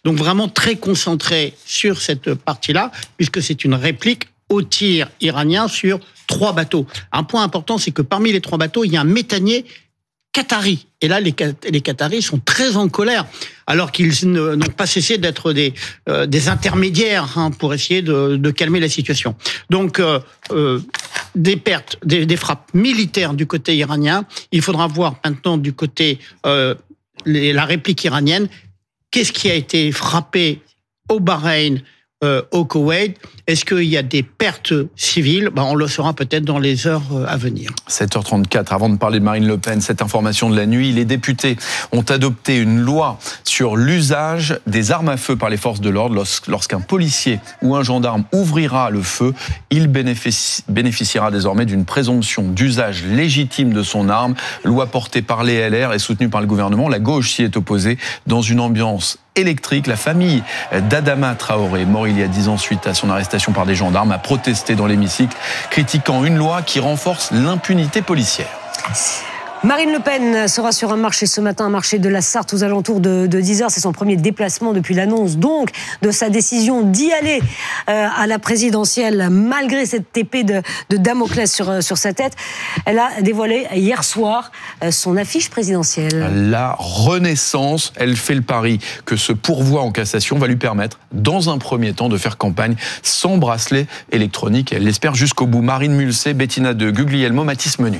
Donc vraiment très concentré sur cette partie-là, puisque c'est une réplique au tir iranien sur 3 bateaux. Un point important, c'est que parmi les 3 bateaux, il y a un méthanier qatari. Et là, les Qataris sont très en colère, alors qu'ils n'ont pas cessé d'être des intermédiaires pour essayer de calmer la situation. Donc, des pertes, des frappes militaires du côté iranien. Il faudra voir maintenant du côté la réplique iranienne. Qu'est-ce qui a été frappé au Bahreïn, au Koweït? Est-ce qu'il y a des pertes civiles? On le saura peut-être dans les heures à venir. 7h34, avant de parler de Marine Le Pen, cette information de la nuit, les députés ont adopté une loi sur l'usage des armes à feu par les forces de l'ordre. Lorsqu'un policier ou un gendarme ouvrira le feu, il bénéficiera désormais d'une présomption d'usage légitime de son arme. Loi portée par les LR et soutenue par le gouvernement. La gauche s'y est opposée dans une ambiance électrique. La famille d'Adama Traoré, mort il y a 10 ans suite à son arrestation par des gendarmes, a protesté dans l'hémicycle, critiquant une loi qui renforce l'impunité policière. Marine Le Pen sera sur un marché ce matin, un marché de la Sarthe aux alentours de 10h. C'est son premier déplacement depuis l'annonce donc de sa décision d'y aller à la présidentielle malgré cette épée de Damoclès sur sa tête. Elle a dévoilé hier soir son affiche présidentielle. La Renaissance, elle fait le pari que ce pourvoi en cassation va lui permettre, dans un premier temps, de faire campagne sans bracelet électronique. Elle l'espère jusqu'au bout. Marine Mulsey, Bettina de Guglielmo, Mathis Menu.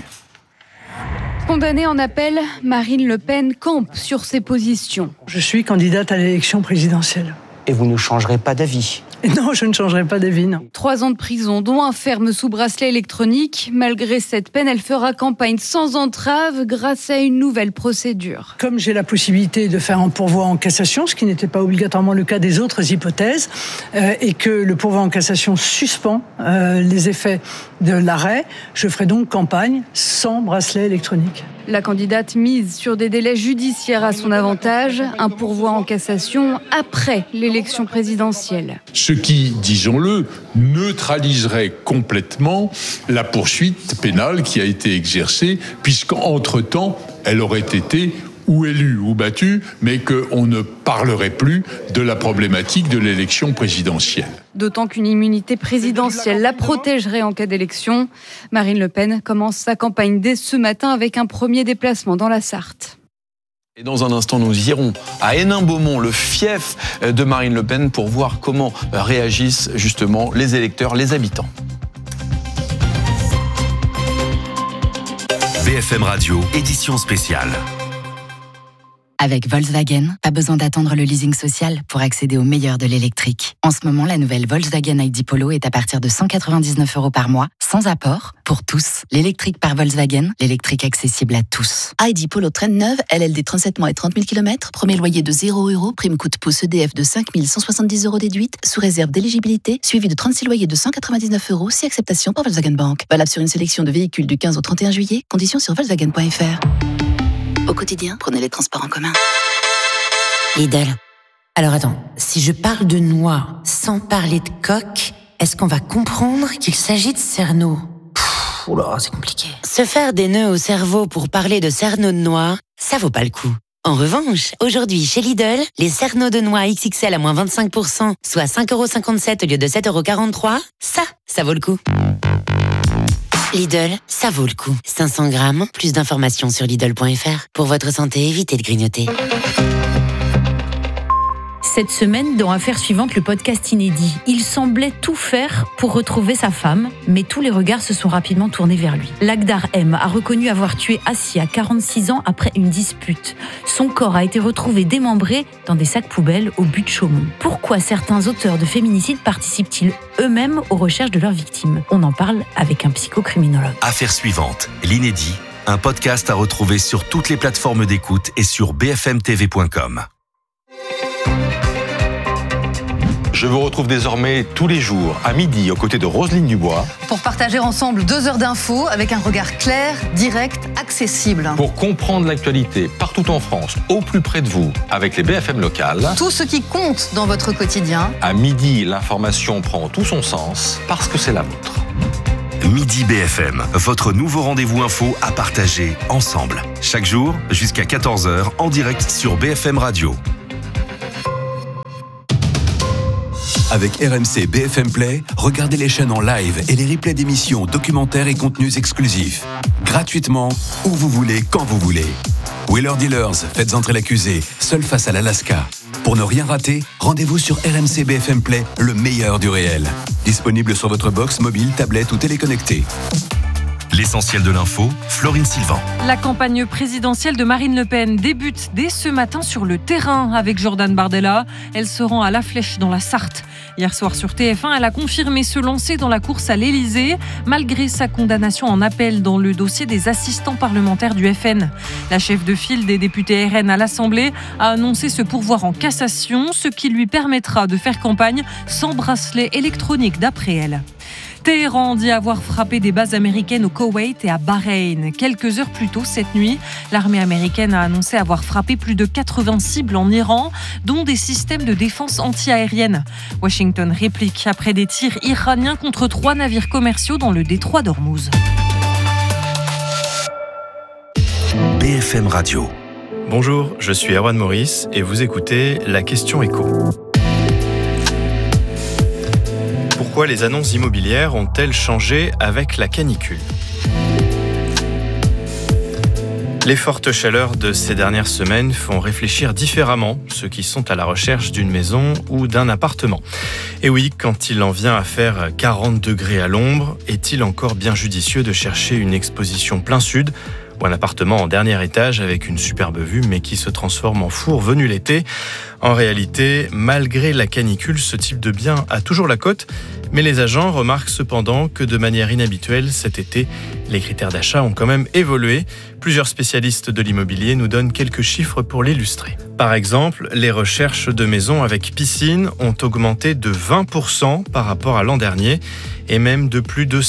Condamnée en appel, Marine Le Pen campe sur ses positions. Je suis candidate à l'élection présidentielle. Et vous ne changerez pas d'avis? Non, je ne changerai pas d'avis, non. 3 ans de prison, dont un ferme sous bracelet électronique. Malgré cette peine, elle fera campagne sans entrave grâce à une nouvelle procédure. Comme j'ai la possibilité de faire un pourvoi en cassation, ce qui n'était pas obligatoirement le cas des autres hypothèses, et que le pourvoi en cassation suspend les effets de l'arrêt, je ferai donc campagne sans bracelet électronique. La candidate mise sur des délais judiciaires à son avantage, un pourvoi en cassation après l'élection présidentielle. Ce qui, disons-le, neutraliserait complètement la poursuite pénale qui a été exercée, puisqu'entre-temps, elle aurait été ou élue ou battue, mais qu'on ne parlerait plus de la problématique de l'élection présidentielle. D'autant qu'une immunité présidentielle la protégerait en cas d'élection. Marine Le Pen commence sa campagne dès ce matin avec un premier déplacement dans la Sarthe. Et dans un instant, nous irons à Hénin-Beaumont, le fief de Marine Le Pen, pour voir comment réagissent justement les électeurs, les habitants. BFM Radio, édition spéciale. Avec Volkswagen, pas besoin d'attendre le leasing social pour accéder au meilleur de l'électrique. En ce moment, la nouvelle Volkswagen ID Polo est à partir de 199 € par mois, sans apport, pour tous. L'électrique par Volkswagen, l'électrique accessible à tous. ID Polo traîne neuve, LLD 37 mois et 30 000 km, premier loyer de 0 €, prime coup de pouce EDF de 5 170 € déduite, sous réserve d'éligibilité, suivi de 36 loyers de 199 €, si acceptation par Volkswagen Bank. Valable sur une sélection de véhicules du 15 au 31 juillet, conditions sur Volkswagen.fr. Au quotidien, prenez les transports en commun. Lidl. Alors attends, si je parle de noix sans parler de coque, est-ce qu'on va comprendre qu'il s'agit de cerneau? Oula, c'est compliqué. Se faire des nœuds au cerveau pour parler de cerneau de noix, ça vaut pas le coup. En revanche, aujourd'hui chez Lidl, les cerneaux de noix XXL à moins 25%, soit 5,57 € au lieu de 7,43 €, ça vaut le coup. Lidl, ça vaut le coup. 500 grammes, plus d'informations sur Lidl.fr. Pour votre santé, évitez de grignoter. Cette semaine, dans Affaires suivantes, le podcast inédit. Il semblait tout faire pour retrouver sa femme, mais tous les regards se sont rapidement tournés vers lui. Lagdar M a reconnu avoir tué Assia, 46 ans, après une dispute. Son corps a été retrouvé démembré dans des sacs poubelles au but de Chaumont. Pourquoi certains auteurs de féminicide participent-ils eux-mêmes aux recherches de leurs victimes? On en parle avec un psychocriminologue. Affaires suivantes, l'inédit, un podcast à retrouver sur toutes les plateformes d'écoute et sur bfmtv.com. Je vous retrouve désormais tous les jours à midi aux côtés de Roselyne Dubois pour partager ensemble 2 heures d'infos avec un regard clair, direct, accessible. Pour comprendre l'actualité partout en France, au plus près de vous, avec les BFM locales. Tout ce qui compte dans votre quotidien. À midi, l'information prend tout son sens parce que c'est la vôtre. Midi BFM, votre nouveau rendez-vous info à partager ensemble. Chaque jour, jusqu'à 14h, en direct sur BFM Radio. Avec RMC BFM Play, regardez les chaînes en live et les replays d'émissions, documentaires et contenus exclusifs. Gratuitement, où vous voulez, quand vous voulez. Wheeler Dealers, faites entrer l'accusé, seul face à l'Alaska. Pour ne rien rater, rendez-vous sur RMC BFM Play, le meilleur du réel. Disponible sur votre box mobile, tablette ou téléconnectée. L'essentiel de l'info, Florine Sylvain. La campagne présidentielle de Marine Le Pen débute dès ce matin sur le terrain avec Jordan Bardella. Elle se rend à La Flèche dans la Sarthe. Hier soir sur TF1, elle a confirmé se lancer dans la course à l'Élysée, malgré sa condamnation en appel dans le dossier des assistants parlementaires du FN. La chef de file des députés RN à l'Assemblée a annoncé se pourvoir en cassation, ce qui lui permettra de faire campagne sans bracelet électronique d'après elle. Téhéran dit avoir frappé des bases américaines au Koweït et à Bahreïn. Quelques heures plus tôt cette nuit, l'armée américaine a annoncé avoir frappé plus de 80 cibles en Iran, dont des systèmes de défense anti-aérienne. Washington réplique après des tirs iraniens contre 3 navires commerciaux dans le détroit d'Ormuz. BFM Radio. Bonjour, je suis Erwan Maurice et vous écoutez La Question Écho. Pourquoi les annonces immobilières ont-elles changé avec la canicule ? Les fortes chaleurs de ces dernières semaines font réfléchir différemment ceux qui sont à la recherche d'une maison ou d'un appartement. Et oui, quand il en vient à faire 40 degrés à l'ombre, est-il encore bien judicieux de chercher une exposition plein sud ou un appartement en dernier étage avec une superbe vue mais qui se transforme en four venu l'été ? En réalité, malgré la canicule, ce type de bien a toujours la cote, mais les agents remarquent cependant que de manière inhabituelle cet été, les critères d'achat ont quand même évolué. Plusieurs spécialistes de l'immobilier nous donnent quelques chiffres pour l'illustrer. Par exemple, les recherches de maisons avec piscine ont augmenté de 20% par rapport à l'an dernier et même de plus de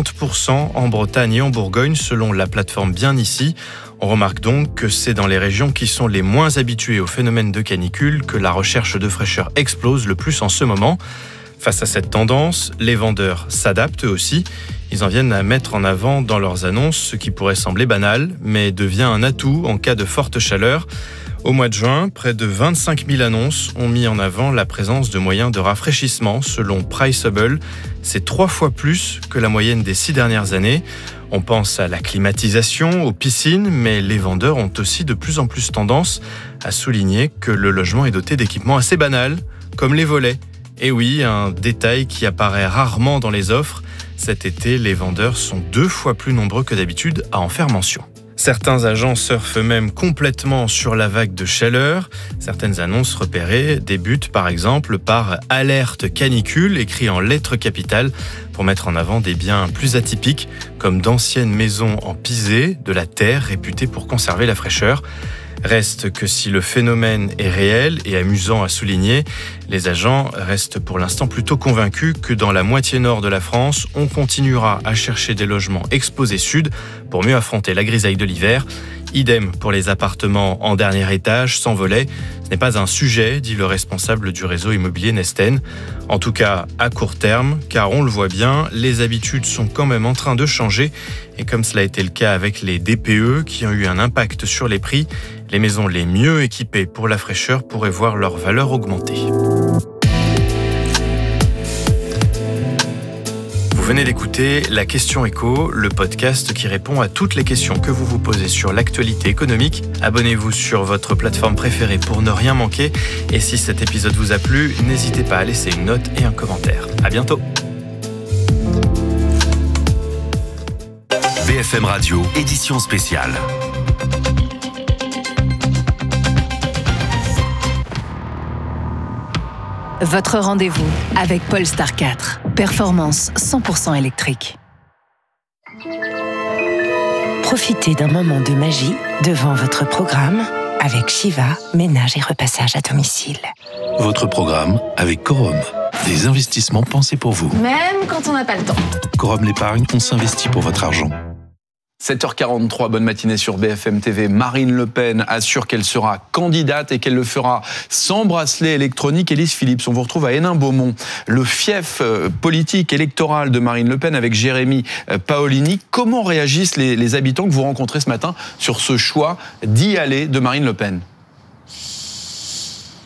50% en Bretagne et en Bourgogne selon la plateforme Bien Ici. On remarque donc que c'est dans les régions qui sont les moins habituées au phénomène de canicule que la recherche de fraîcheur explose le plus en ce moment. Face à cette tendance, les vendeurs s'adaptent eux aussi. Ils en viennent à mettre en avant dans leurs annonces ce qui pourrait sembler banal, mais devient un atout en cas de forte chaleur. Au mois de juin, près de 25 000 annonces ont mis en avant la présence de moyens de rafraîchissement selon Priceable. C'est 3 fois plus que la moyenne des 6 dernières années. On pense à la climatisation, aux piscines, mais les vendeurs ont aussi de plus en plus tendance à souligner que le logement est doté d'équipements assez banals, comme les volets. Et oui, un détail qui apparaît rarement dans les offres. Cet été, les vendeurs sont 2 fois plus nombreux que d'habitude à en faire mention. Certains agents surfent même complètement sur la vague de chaleur. Certaines annonces repérées débutent par exemple par « Alerte canicule » écrit en lettres capitales pour mettre en avant des biens plus atypiques comme d'anciennes maisons en pisé, de la terre réputée pour conserver la fraîcheur. Reste que si le phénomène est réel et amusant à souligner, les agents restent pour l'instant plutôt convaincus que dans la moitié nord de la France, on continuera à chercher des logements exposés sud pour mieux affronter la grisaille de l'hiver. Idem pour les appartements en dernier étage, sans volet. Ce n'est pas un sujet, dit le responsable du réseau immobilier Nesten. En tout cas, à court terme, car on le voit bien, les habitudes sont quand même en train de changer. Et comme cela a été le cas avec les DPE qui ont eu un impact sur les prix, les maisons les mieux équipées pour la fraîcheur pourraient voir leur valeur augmenter. Vous venez d'écouter La Question Écho, le podcast qui répond à toutes les questions que vous vous posez sur l'actualité économique. Abonnez-vous sur votre plateforme préférée pour ne rien manquer. Et si cet épisode vous a plu, n'hésitez pas à laisser une note et un commentaire. À bientôt. BFM Radio, édition spéciale. Votre rendez-vous avec Polestar 4. Performance 100% électrique. Profitez d'un moment de magie devant votre programme avec Shiva, ménage et repassage à domicile. Votre programme avec Corum. Des investissements pensés pour vous. Même quand on n'a pas le temps. Corum l'épargne, on s'investit pour votre argent. 7h43, bonne matinée sur BFM TV. Marine Le Pen assure qu'elle sera candidate et qu'elle le fera sans bracelet électronique. Élise Phillips, on vous retrouve à Hénin-Beaumont, le fief politique électoral de Marine Le Pen avec Jérémy Paolini. Comment réagissent les habitants que vous rencontrez ce matin sur ce choix d'y aller de Marine Le Pen ?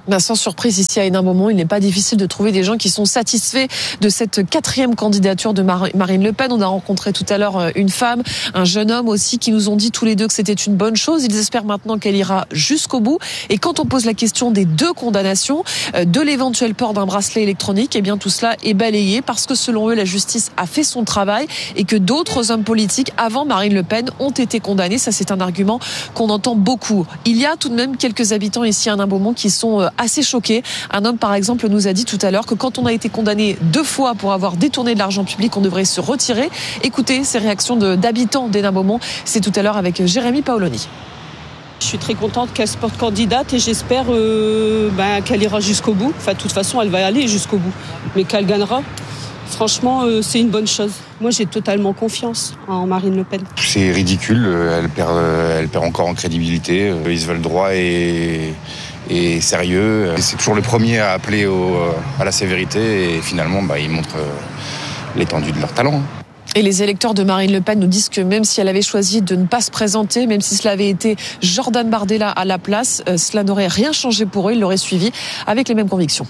Sans surprise, ici à Hénin-Beaumont, il n'est pas difficile de trouver des gens qui sont satisfaits de cette 4e candidature de Marine Le Pen. On a rencontré tout à l'heure une femme, un jeune homme aussi, qui nous ont dit tous les deux que c'était une bonne chose. Ils espèrent maintenant qu'elle ira jusqu'au bout. Et quand on pose la question des 2 condamnations, de l'éventuel port d'un bracelet électronique, eh bien tout cela est balayé parce que selon eux, la justice a fait son travail et que d'autres hommes politiques avant Marine Le Pen ont été condamnés. Ça, c'est un argument qu'on entend beaucoup. Il y a tout de même quelques habitants ici à Hénin-Beaumont qui sont assez choqués. Un homme, par exemple, nous a dit tout à l'heure que quand on a été condamné 2 fois pour avoir détourné de l'argent public, on devrait se retirer. Écoutez ces réactions d'habitants d'Hénin-Beaumont. C'est tout à l'heure avec Jérémy Paoloni. Je suis très contente qu'elle se porte candidate et j'espère qu'elle ira jusqu'au bout. Enfin, de toute façon, elle va aller jusqu'au bout. Mais qu'elle gagnera, franchement, c'est une bonne chose. Moi, j'ai totalement confiance en Marine Le Pen. C'est ridicule. Elle perd encore en crédibilité. Ils se veulent droit et sérieux. C'est toujours le premier à appeler à la sévérité et finalement, ils montrent l'étendue de leur talent. Et les électeurs de Marine Le Pen nous disent que même si elle avait choisi de ne pas se présenter, même si cela avait été Jordan Bardella à la place, cela n'aurait rien changé pour eux. Ils l'auraient suivi avec les mêmes convictions.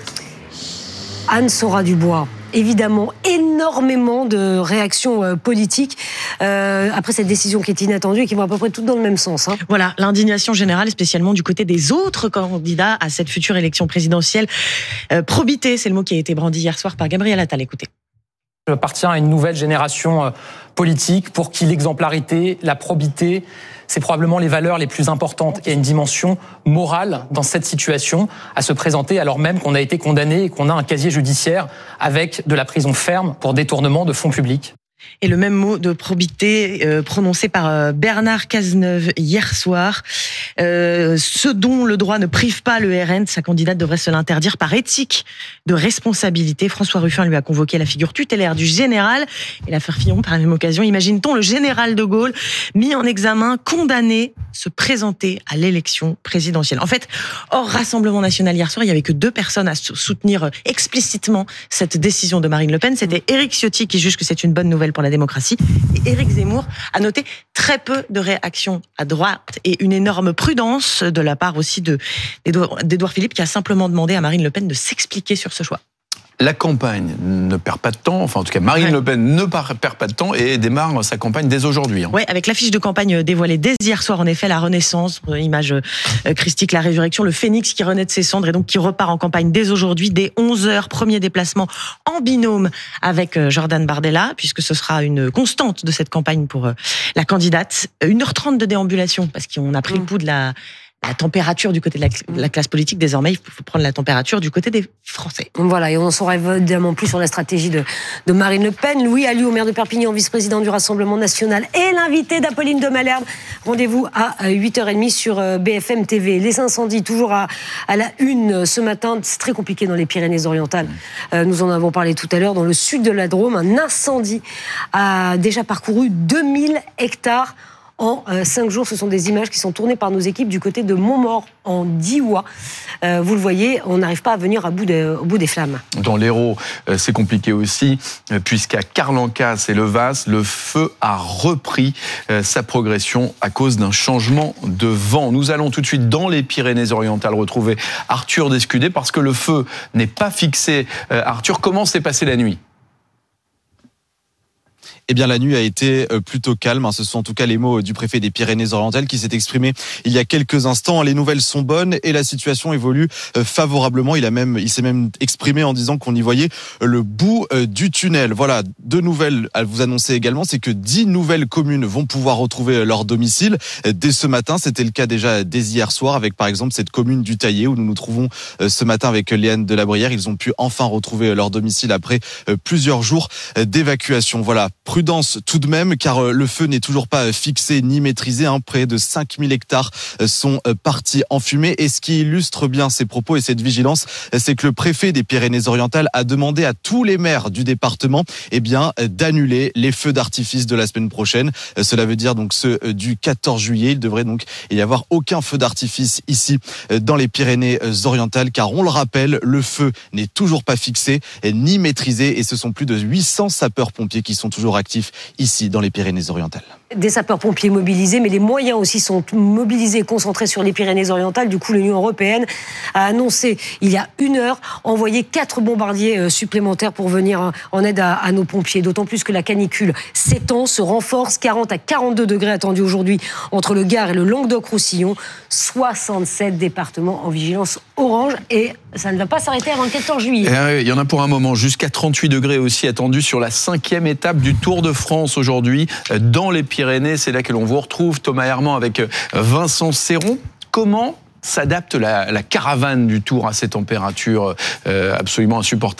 Anne Sora-Dubois. Évidemment, énormément de réactions politiques après cette décision qui est inattendue et qui vont à peu près toutes dans le même sens. Voilà, l'indignation générale, spécialement du côté des autres candidats à cette future élection présidentielle. Probité, c'est le mot qui a été brandi hier soir par Gabriel Attal. Écoutez. J'appartiens à une nouvelle génération politique pour qui l'exemplarité, la probité, c'est probablement les valeurs les plus importantes. Il y a une dimension morale dans cette situation à se présenter alors même qu'on a été condamné et qu'on a un casier judiciaire avec de la prison ferme pour détournement de fonds publics. Et le même mot de probité prononcé par Bernard Cazeneuve hier soir. Ce dont le droit ne prive pas le RN, sa candidate devrait se l'interdire par éthique de responsabilité. François Ruffin lui a convoqué la figure tutélaire du général et l'affaire Fillon par la même occasion. Imagine-t-on le général de Gaulle mis en examen, condamné, se présenter à l'élection présidentielle. En fait, hors Rassemblement national hier soir, il n'y avait que 2 personnes à soutenir explicitement cette décision de Marine Le Pen. C'était Éric Ciotti qui juge que c'est une bonne nouvelle pour la démocratie. Et Éric Zemmour a noté très peu de réactions à droite et une énorme prudence de la part aussi d'Édouard Philippe qui a simplement demandé à Marine Le Pen de s'expliquer sur ce choix. La campagne ne perd pas de temps, enfin en tout cas Marine Le Pen ne perd pas de temps et démarre sa campagne dès aujourd'hui. Oui, avec l'affiche de campagne dévoilée dès hier soir, en effet, la renaissance, image christique, la résurrection, le phénix qui renaît de ses cendres et donc qui repart en campagne dès aujourd'hui, dès 11h, premier déplacement en binôme avec Jordan Bardella, puisque ce sera une constante de cette campagne pour la candidate. 1h30 de déambulation, parce qu'on a pris le pouls de la température du côté de la classe politique. Désormais, il faut prendre la température du côté des Français. Voilà, et on saura évidemment plus sur la stratégie de Marine Le Pen. Louis Alliot, maire de Perpignan, vice-président du Rassemblement national, et l'invité d'Apolline de Malherbe. Rendez-vous à 8h30 sur BFM TV. Les incendies, toujours à la une ce matin. C'est très compliqué dans les Pyrénées-Orientales. Nous en avons parlé tout à l'heure. Dans le sud de la Drôme, un incendie a déjà parcouru 2000 hectares en 5 jours. Ce sont des images qui sont tournées par nos équipes du côté de Montmort, en Diois. Vous le voyez, on n'arrive pas à venir au bout des flammes. Dans l'Hérault, c'est compliqué aussi, puisqu'à Carlancas et Levas, le feu a repris sa progression à cause d'un changement de vent. Nous allons tout de suite dans les Pyrénées-Orientales retrouver Arthur Descudé, parce que le feu n'est pas fixé. Arthur, comment s'est passée la nuit ? Eh bien, la nuit a été plutôt calme. Ce sont en tout cas les mots du préfet des Pyrénées-Orientales qui s'est exprimé il y a quelques instants. Les nouvelles sont bonnes et la situation évolue favorablement. Il s'est même exprimé en disant qu'on y voyait le bout du tunnel. Voilà, 2 nouvelles à vous annoncer également, c'est que 10 nouvelles communes vont pouvoir retrouver leur domicile dès ce matin. C'était le cas déjà dès hier soir avec par exemple cette commune du Taillé où nous nous trouvons ce matin avec Léane Delabrière. Ils ont pu enfin retrouver leur domicile après plusieurs jours d'évacuation. Voilà. Prudence tout de même, car le feu n'est toujours pas fixé ni maîtrisé. Près de 5000 hectares sont partis en fumée. Et ce qui illustre bien ces propos et cette vigilance, c'est que le préfet des Pyrénées-Orientales a demandé à tous les maires du département d'annuler les feux d'artifice de la semaine prochaine. Cela veut dire donc ceux du 14 juillet. Il devrait donc y avoir aucun feu d'artifice ici dans les Pyrénées-Orientales, car on le rappelle, le feu n'est toujours pas fixé ni maîtrisé. Et ce sont plus de 800 sapeurs-pompiers qui sont toujours actifs actifs ici dans les Pyrénées-Orientales. Des sapeurs-pompiers mobilisés, mais les moyens aussi sont mobilisés et concentrés sur les Pyrénées-Orientales. Du coup, l'Union européenne a annoncé, il y a 1 heure, envoyer 4 bombardiers supplémentaires pour venir en aide à nos pompiers. D'autant plus que la canicule s'étend, se renforce. 40 à 42 degrés attendus aujourd'hui entre le Gard et le Languedoc-Roussillon. 67 départements en vigilance orange et ça ne va pas s'arrêter avant le 14 juillet. Il y en a pour un moment, jusqu'à 38 degrés aussi attendus sur la 5e étape du Tour de France aujourd'hui dans les Pyrénées. C'est là que l'on vous retrouve, Thomas Herman avec Vincent Serron. Comment s'adapte la caravane du Tour à ces températures absolument insupportables ?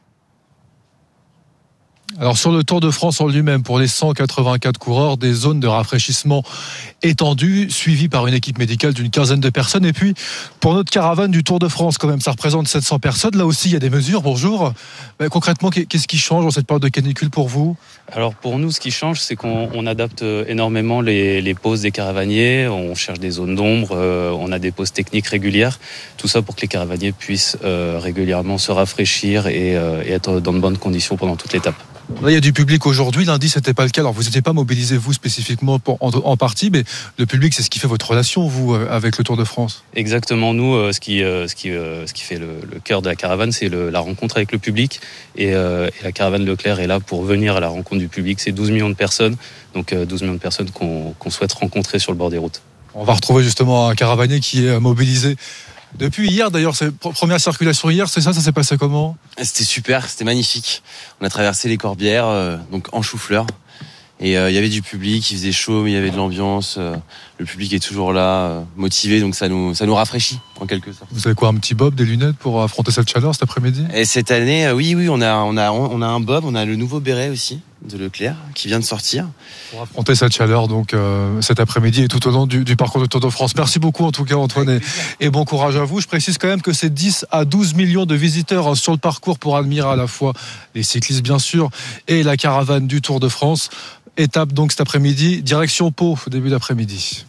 Alors sur le Tour de France en lui-même, pour les 184 coureurs, des zones de rafraîchissement étendues, suivies par une équipe médicale d'une quinzaine de personnes. Et puis, pour notre caravane du Tour de France, quand même, ça représente 700 personnes. Là aussi, il y a des mesures. Bonjour. Mais concrètement, qu'est-ce qui change dans cette période de canicule pour vous ? Alors pour nous, ce qui change, c'est qu'on adapte énormément les pauses des caravaniers. On cherche des zones d'ombre, on a des pauses techniques régulières. Tout ça pour que les caravaniers puissent régulièrement se rafraîchir et être dans de bonnes conditions pendant toute l'étape. Là, il y a du public aujourd'hui. Lundi, c'était pas le cas. Alors, vous n'étiez pas mobilisé, vous, spécifiquement en partie, mais le public, c'est ce qui fait votre relation, vous, avec le Tour de France. Exactement. Nous, ce qui fait le cœur de la caravane, c'est la rencontre avec le public. Et la caravane Leclerc est là pour venir à la rencontre du public. C'est 12 millions de personnes. Donc, 12 millions de personnes qu'on souhaite rencontrer sur le bord des routes. On va retrouver justement un caravanier qui est mobilisé depuis hier. D'ailleurs, c'est première circulation hier, c'est ça s'est passé comment ? C'était super, c'était magnifique. On a traversé les Corbières, donc en chou-fleur. Et il y avait du public, il faisait chaud, mais il y avait de l'ambiance. Le public est toujours là, motivé, donc ça nous rafraîchit en quelque sorte. Vous avez quoi, un petit bob, des lunettes pour affronter cette chaleur cet après-midi ? Et cette année, oui, on a un bob, on a le nouveau béret aussi de Leclerc qui vient de sortir. Pour affronter cette chaleur donc cet après-midi et tout au long du parcours du Tour de France. Merci beaucoup en tout cas Antoine et bon courage à vous. Je précise quand même que c'est 10 à 12 millions de visiteurs sur le parcours pour admirer à la fois les cyclistes bien sûr et la caravane du Tour de France. Étape donc cet après-midi, direction Pau, début d'après-midi.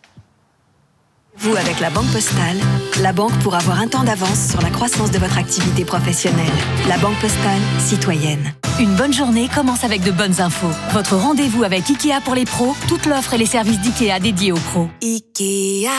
Vous, avec la Banque Postale, la banque pour avoir un temps d'avance sur la croissance de votre activité professionnelle. La Banque Postale, citoyenne. Une bonne journée commence avec de bonnes infos. Votre rendez-vous avec Ikea pour les pros, toute l'offre et les services d'Ikea dédiés aux pros. Ikea.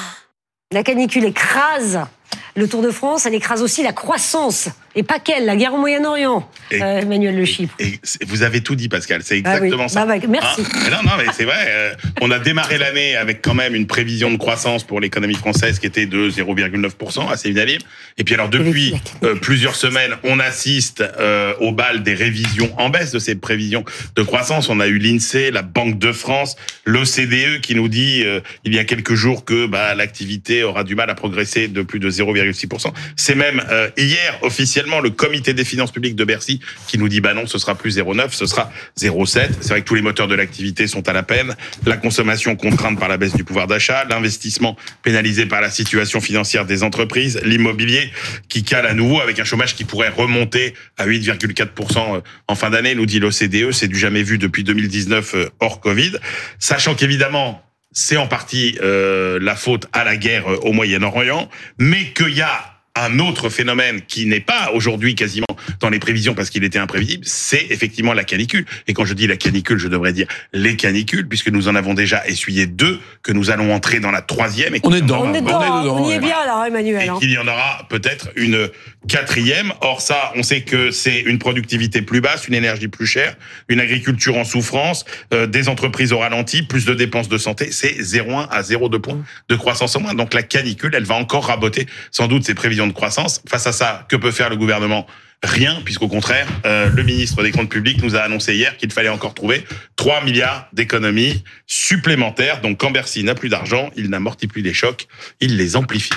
La canicule écrase le Tour de France, elle écrase aussi la croissance. Et pas qu'elle, la guerre au Moyen-Orient, Emmanuel Le Chypre. Et vous avez tout dit, Pascal, c'est exactement ça. Merci. Non, mais c'est vrai. On a démarré l'année avec quand même une prévision de croissance pour l'économie française qui était de 0,9%, assez unanime. Et puis alors depuis plusieurs semaines, on assiste au bal des révisions en baisse de ces prévisions de croissance. On a eu l'INSEE, la Banque de France, l'OCDE qui nous dit il y a quelques jours que l'activité aura du mal à progresser de plus de 0,6%. C'est même hier officiellement le comité des finances publiques de Bercy qui nous dit non, ce sera plus 0,9, ce sera 0,7. C'est vrai que tous les moteurs de l'activité sont à la peine. La consommation contrainte par la baisse du pouvoir d'achat, l'investissement pénalisé par la situation financière des entreprises, l'immobilier qui cale à nouveau avec un chômage qui pourrait remonter à 8,4% en fin d'année, nous dit l'OCDE. C'est du jamais vu depuis 2019 hors Covid. Sachant qu'évidemment, c'est en partie la faute à la guerre au Moyen-Orient, mais qu'il y a un autre phénomène qui n'est pas aujourd'hui quasiment dans les prévisions parce qu'il était imprévisible, c'est effectivement la canicule. Et quand je dis la canicule, je devrais dire les canicules, puisque nous en avons déjà essuyé 2, que nous allons entrer dans la 3e. Et on est dedans. On y est bien là, Emmanuel. Et qu'il y en aura peut-être une 4e. Or ça, on sait que c'est une productivité plus basse, une énergie plus chère, une agriculture en souffrance, des entreprises au ralenti, plus de dépenses de santé. C'est 0,1 à 0,2 points de croissance en moins. Donc la canicule, elle va encore raboter sans doute ses prévisions de croissance. Face à ça, que peut faire le gouvernement ? Rien, puisqu'au contraire, le ministre des Comptes publics nous a annoncé hier qu'il fallait encore trouver 3 milliards d'économies supplémentaires. Donc quand Bercy n'a plus d'argent, il n'amortit plus les chocs, il les amplifie.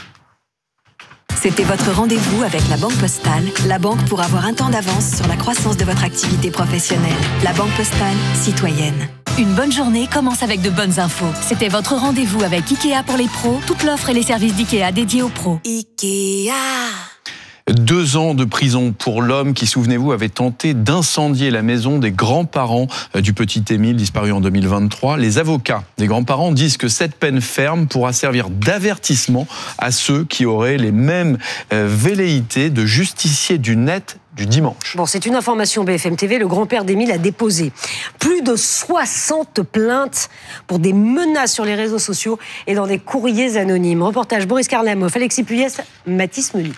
C'était votre rendez-vous avec la Banque Postale, la banque pour avoir un temps d'avance sur la croissance de votre activité professionnelle. La Banque Postale, citoyenne. Une bonne journée commence avec de bonnes infos. C'était votre rendez-vous avec Ikea pour les pros, toute l'offre et les services d'Ikea dédiés aux pros. Ikea. 2 ans de prison pour l'homme qui, souvenez-vous, avait tenté d'incendier la maison des grands-parents du petit Émile, disparu en 2023. Les avocats des grands-parents disent que cette peine ferme pourra servir d'avertissement à ceux qui auraient les mêmes velléités de justicier du net du dimanche. Bon, c'est une information BFM TV. Le grand-père d'Émile a déposé plus de 60 plaintes pour des menaces sur les réseaux sociaux et dans des courriers anonymes. Reportage Boris Karlamov, Alexis Puyès, Mathis Melu.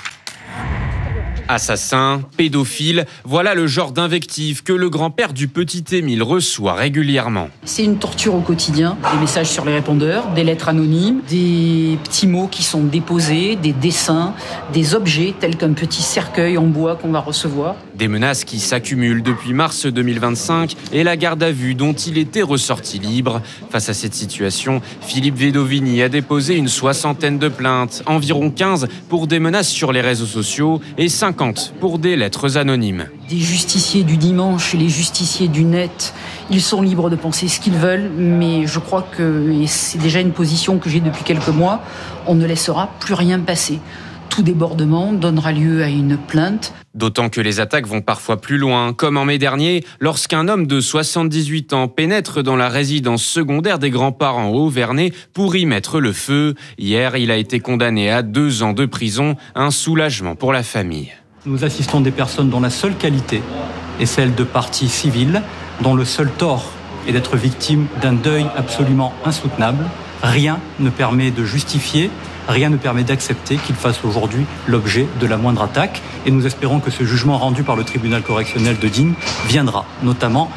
Assassin, pédophile, voilà le genre d'invective que le grand-père du petit Émile reçoit régulièrement. C'est une torture au quotidien, des messages sur les répondeurs, des lettres anonymes, des petits mots qui sont déposés, des dessins, des objets tels qu'un petit cercueil en bois qu'on va recevoir. Des menaces qui s'accumulent depuis mars 2025 et la garde à vue dont il était ressorti libre. Face à cette situation, Philippe Vedovini a déposé une 60aine de plaintes, environ 15 pour des menaces sur les réseaux sociaux et 50 pour des lettres anonymes. Des justiciers du dimanche et les justiciers du net, ils sont libres de penser ce qu'ils veulent, mais je crois que, et c'est déjà une position que j'ai depuis quelques mois, on ne laissera plus rien passer. Tout débordement donnera lieu à une plainte. D'autant que les attaques vont parfois plus loin, comme en mai dernier, lorsqu'un homme de 78 ans pénètre dans la résidence secondaire des grands-parents au Vernet pour y mettre le feu. Hier, il a été condamné à 2 ans de prison, un soulagement pour la famille. Nous assistons des personnes dont la seule qualité est celle de partie civile, dont le seul tort est d'être victime d'un deuil absolument insoutenable. Rien ne permet de justifier, rien ne permet d'accepter qu'il fasse aujourd'hui l'objet de la moindre attaque. Et nous espérons que ce jugement rendu par le tribunal correctionnel de Digne viendra notamment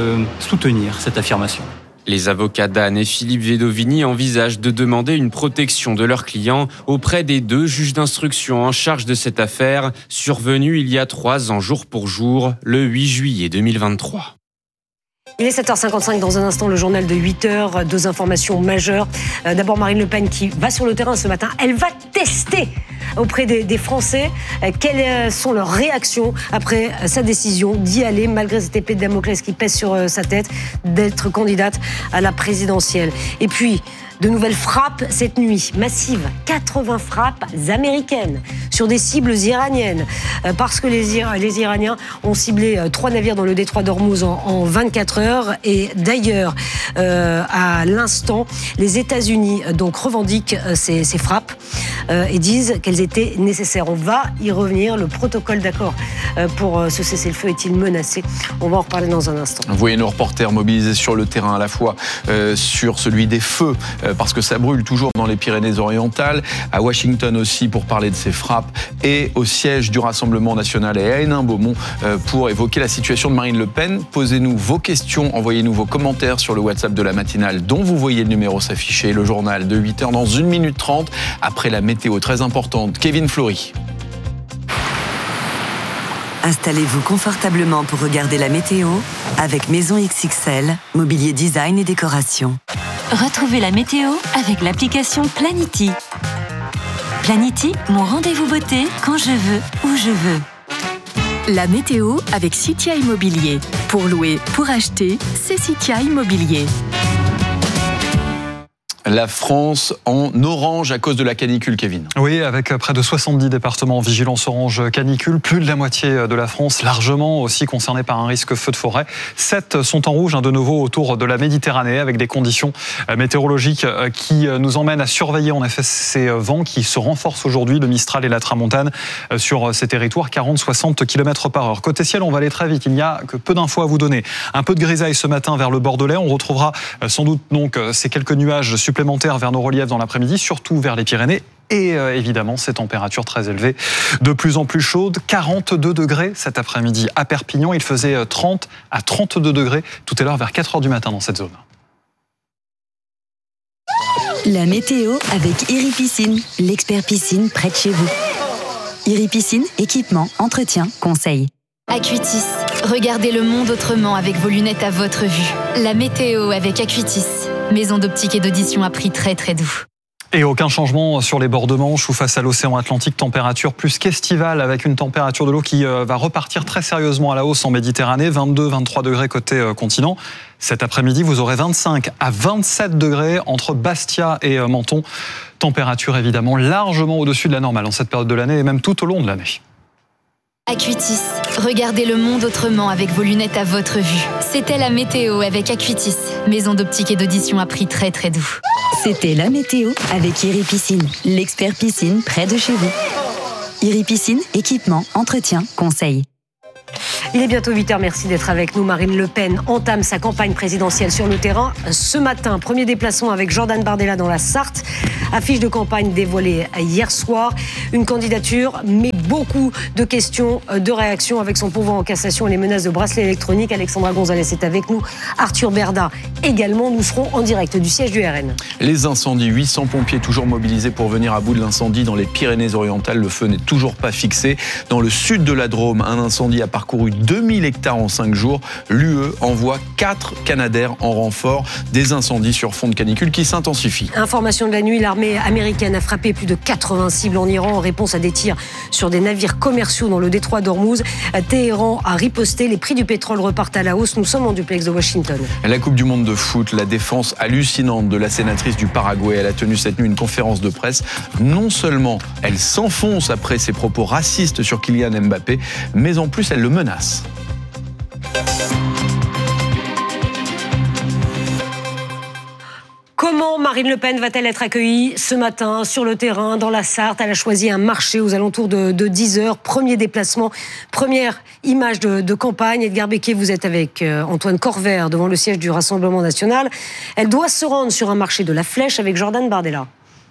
soutenir cette affirmation. Les avocats d'Anne et Philippe Vedovini envisagent de demander une protection de leurs clients auprès des 2 juges d'instruction en charge de cette affaire, survenue il y a 3 ans jour pour jour, le 8 juillet 2023. Il est 7h55, dans un instant, le journal de 8h, 2 informations majeures. D'abord, Marine Le Pen qui va sur le terrain ce matin. Elle va tester auprès des Français quelles sont leurs réactions après sa décision d'y aller, malgré cette épée de Damoclès qui pèse sur sa tête, d'être candidate à la présidentielle. Et puis, de nouvelles frappes cette nuit, massives, 80 frappes américaines sur des cibles iraniennes, parce que les Iraniens ont ciblé 3 navires dans le détroit d'Ormuz en 24 heures. Et d'ailleurs, à l'instant, les États-Unis donc revendiquent ces frappes et disent qu'elles étaient nécessaires. On va y revenir. Le protocole d'accord pour ce cessez-le-feu est-il menacé? On va en reparler dans un instant. Vous voyez nos reporters mobilisés sur le terrain, à la fois sur celui des feux, parce que ça brûle toujours dans les Pyrénées-Orientales, à Washington aussi pour parler de ces frappes, et au siège du Rassemblement national et à Hénin-Beaumont pour évoquer la situation de Marine Le Pen. Posez-nous vos questions, envoyez-nous vos commentaires sur le WhatsApp de la matinale dont vous voyez le numéro s'afficher. Le journal de 8h dans 1 minute 30 après la météo très importante. Kevin Fleury. Installez-vous confortablement pour regarder la météo avec Maison XXL, mobilier design et décoration. Retrouvez la météo avec l'application Planity. Planity, mon rendez-vous beauté quand je veux, où je veux. La météo avec Citia Immobilier. Pour louer, pour acheter, c'est Citia Immobilier. La France en orange à cause de la canicule, Kevin. Oui, avec près de 70 départements en vigilance orange canicule, plus de la moitié de la France largement aussi concernée par un risque feu de forêt. 7 sont en rouge, de nouveau autour de la Méditerranée, avec des conditions météorologiques qui nous emmènent à surveiller en effet ces vents qui se renforcent aujourd'hui, le Mistral et la Tramontane sur ces territoires, 40-60 km/h. Côté ciel, on va aller très vite, il n'y a que peu d'infos à vous donner. Un peu de grisaille ce matin vers le Bordelais, on retrouvera sans doute donc ces quelques nuages supplémentaires vers nos reliefs dans l'après-midi, surtout vers les Pyrénées. Et évidemment, ces températures très élevées, de plus en plus chaudes. 42 degrés cet après-midi à Perpignan. Il faisait 30 à 32 degrés tout à l'heure vers 4h du matin dans cette zone. La météo avec Iri Piscine, l'expert piscine près de chez vous. Iri Piscine, équipement, entretien, conseil. Acuitis, regardez le monde autrement avec vos lunettes à votre vue. La météo avec Acuitis, maison d'optique et d'audition à prix très très doux. Et aucun changement sur les bords de Manche ou face à l'océan Atlantique, température plus qu'estivale avec une température de l'eau qui va repartir très sérieusement à la hausse en Méditerranée, 22-23 degrés côté continent. Cet après-midi, vous aurez 25 à 27 degrés entre Bastia et Menton. Température évidemment largement au-dessus de la normale en cette période de l'année et même tout au long de l'année. Acuitis, regardez le monde autrement avec vos lunettes à votre vue. C'était la météo avec Acuitis, maison d'optique et d'audition à prix très très doux. C'était la météo avec Iri Piscine, l'expert piscine près de chez vous. Iri Piscine, équipement, entretien, conseil. Il est bientôt 8h, merci d'être avec nous. Marine Le Pen entame sa campagne présidentielle sur le terrain. Ce matin, premier déplacement avec Jordan Bardella dans la Sarthe. Affiche de campagne dévoilée hier soir. Une candidature, mais beaucoup de questions, de réactions avec son pourvoi en cassation et les menaces de bracelet électronique. Alexandra Gonzalez est avec nous. Arthur Berda également. Nous serons en direct du siège du RN. Les incendies, 800 pompiers toujours mobilisés pour venir à bout de l'incendie dans les Pyrénées-Orientales. Le feu n'est toujours pas fixé. Dans le sud de la Drôme, un incendie a parcouru 2000 hectares en 5 jours. L'UE envoie 4 Canadair en renfort. Des incendies sur fond de canicule qui s'intensifient. Information de la nuit, l'armée américaine a frappé plus de 80 cibles en Iran en réponse à des tirs sur des navires commerciaux dans le détroit d'Ormuz. Téhéran a riposté. Les prix du pétrole repartent à la hausse. Nous sommes en duplex de Washington. La Coupe du monde de foot, la défense hallucinante de la sénatrice du Paraguay. Elle a tenu cette nuit une conférence de presse. Non seulement elle s'enfonce après ses propos racistes sur Kylian Mbappé, mais en plus elle le menace. Comment Marine Le Pen va-t-elle être accueillie ce matin sur le terrain, dans la Sarthe? Elle a choisi un marché aux alentours de 10h. Premier déplacement, première image de campagne. Edgar Becquet, vous êtes avec Antoine Corvère devant le siège du Rassemblement national. Elle doit se rendre sur un marché de la Flèche avec Jordan Bardella.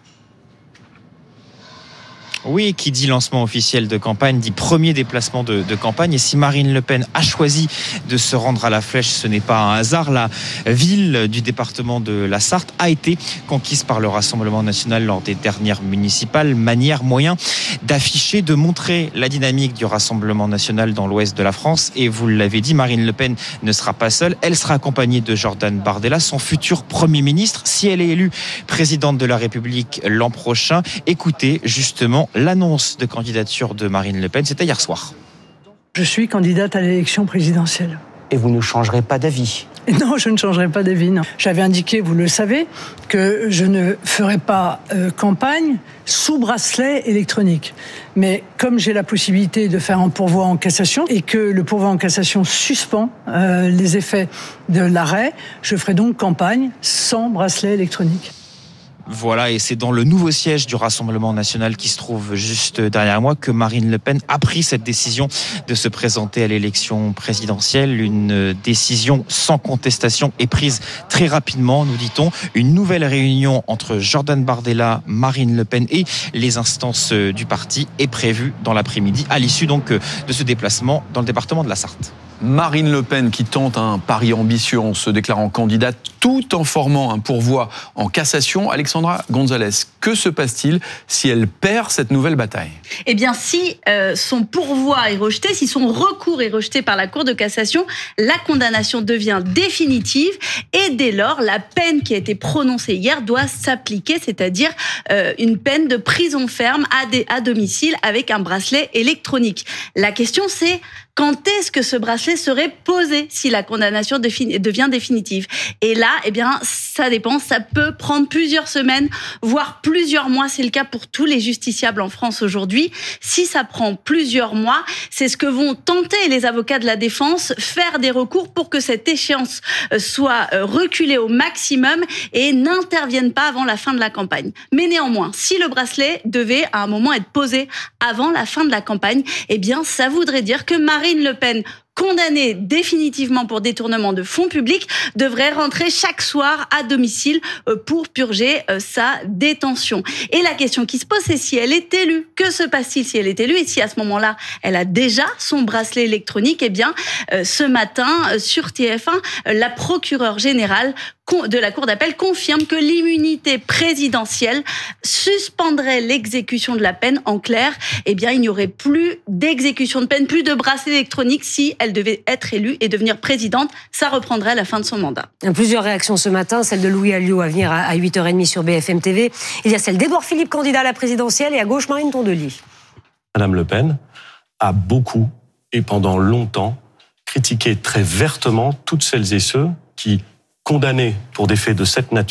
Oui, qui dit lancement officiel de campagne, dit premier déplacement de campagne. Et si Marine Le Pen a choisi de se rendre à la Flèche, ce n'est pas un hasard. La ville du département de la Sarthe a été conquise par le Rassemblement national lors des dernières municipales. Manière, moyen d'afficher, de montrer la dynamique du Rassemblement national dans l'ouest de la France. Et vous l'avez dit, Marine Le Pen ne sera pas seule. Elle sera accompagnée de Jordan Bardella, son futur Premier ministre, si elle est élue présidente de la République l'an prochain. Écoutez justement l'annonce de candidature de Marine Le Pen, c'était hier soir. Je suis candidate à l'élection présidentielle. Et vous ne changerez pas d'avis? Non, je ne changerai pas d'avis, non. J'avais indiqué, vous le savez, que je ne ferai pas campagne sous bracelet électronique. Mais comme j'ai la possibilité de faire un pourvoi en cassation et que le pourvoi en cassation suspend les effets de l'arrêt, je ferai donc campagne sans bracelet électronique. Voilà, et c'est dans le nouveau siège du Rassemblement national qui se trouve juste derrière moi que Marine Le Pen a pris cette décision de se présenter à l'élection présidentielle. Une décision sans contestation est prise très rapidement, nous dit-on. Une nouvelle réunion entre Jordan Bardella, Marine Le Pen et les instances du parti est prévue dans l'après-midi, à l'issue donc de ce déplacement dans le département de la Sarthe. Marine Le Pen qui tente un pari ambitieux en se déclarant candidate tout en formant un pourvoi en cassation. Alexandra Gonzalez, que se passe-t-il si elle perd cette nouvelle bataille? Eh bien, si son pourvoi est rejeté, si son recours est rejeté par la Cour de cassation, la condamnation devient définitive et dès lors, la peine qui a été prononcée hier doit s'appliquer, c'est-à-dire une peine de prison ferme à domicile avec un bracelet électronique. La question, c'est quand est-ce que ce bracelet serait posé si la condamnation devient définitive? Et là, eh bien, ça dépend. Ça peut prendre plusieurs semaines, voire plusieurs mois. C'est le cas pour tous les justiciables en France aujourd'hui. Si ça prend plusieurs mois, c'est ce que vont tenter les avocats de la défense, faire des recours pour que cette échéance soit reculée au maximum et n'intervienne pas avant la fin de la campagne. Mais néanmoins, si le bracelet devait à un moment être posé avant la fin de la campagne, eh bien, ça voudrait dire que Marine Le Pen, condamnée définitivement pour détournement de fonds publics, devrait rentrer chaque soir à domicile pour purger sa détention. Et la question qui se pose, c'est si elle est élue. Que se passe-t-il si elle est élue? Et si à ce moment-là, elle a déjà son bracelet électronique? Eh bien, ce matin, sur TF1, la procureure générale de la Cour d'appel confirme que l'immunité présidentielle suspendrait l'exécution de la peine. En clair, eh bien, il n'y aurait plus d'exécution de peine, plus de bracelet électronique si elle devait être élue et devenir présidente. Ça reprendrait à la fin de son mandat. Plusieurs réactions ce matin, celle de Louis Alliot à venir à 8h30 sur BFM TV. Il y a celle d'Édouard Philippe, candidat à la présidentielle, et à gauche, Marine Tondelier. Madame Le Pen a beaucoup et pendant longtemps critiqué très vertement toutes celles et ceux qui, condamnés pour des faits de cette nature,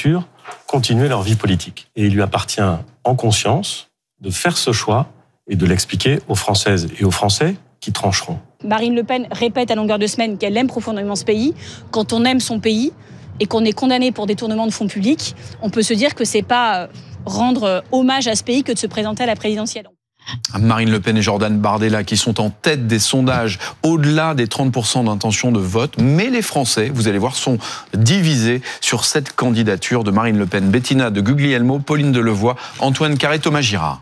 continuer leur vie politique. Et il lui appartient, en conscience, de faire ce choix et de l'expliquer aux Françaises et aux Français qui trancheront. Marine Le Pen répète à longueur de semaine qu'elle aime profondément ce pays. Quand on aime son pays et qu'on est condamné pour détournement de fonds publics, on peut se dire que c'est pas rendre hommage à ce pays que de se présenter à la présidentielle. Marine Le Pen et Jordan Bardella qui sont en tête des sondages au-delà des 30% d'intention de vote. Mais les Français, vous allez voir, sont divisés sur cette candidature de Marine Le Pen. Bettina de Guglielmo, Pauline Delevoye, Antoine Carré, Thomas Girard.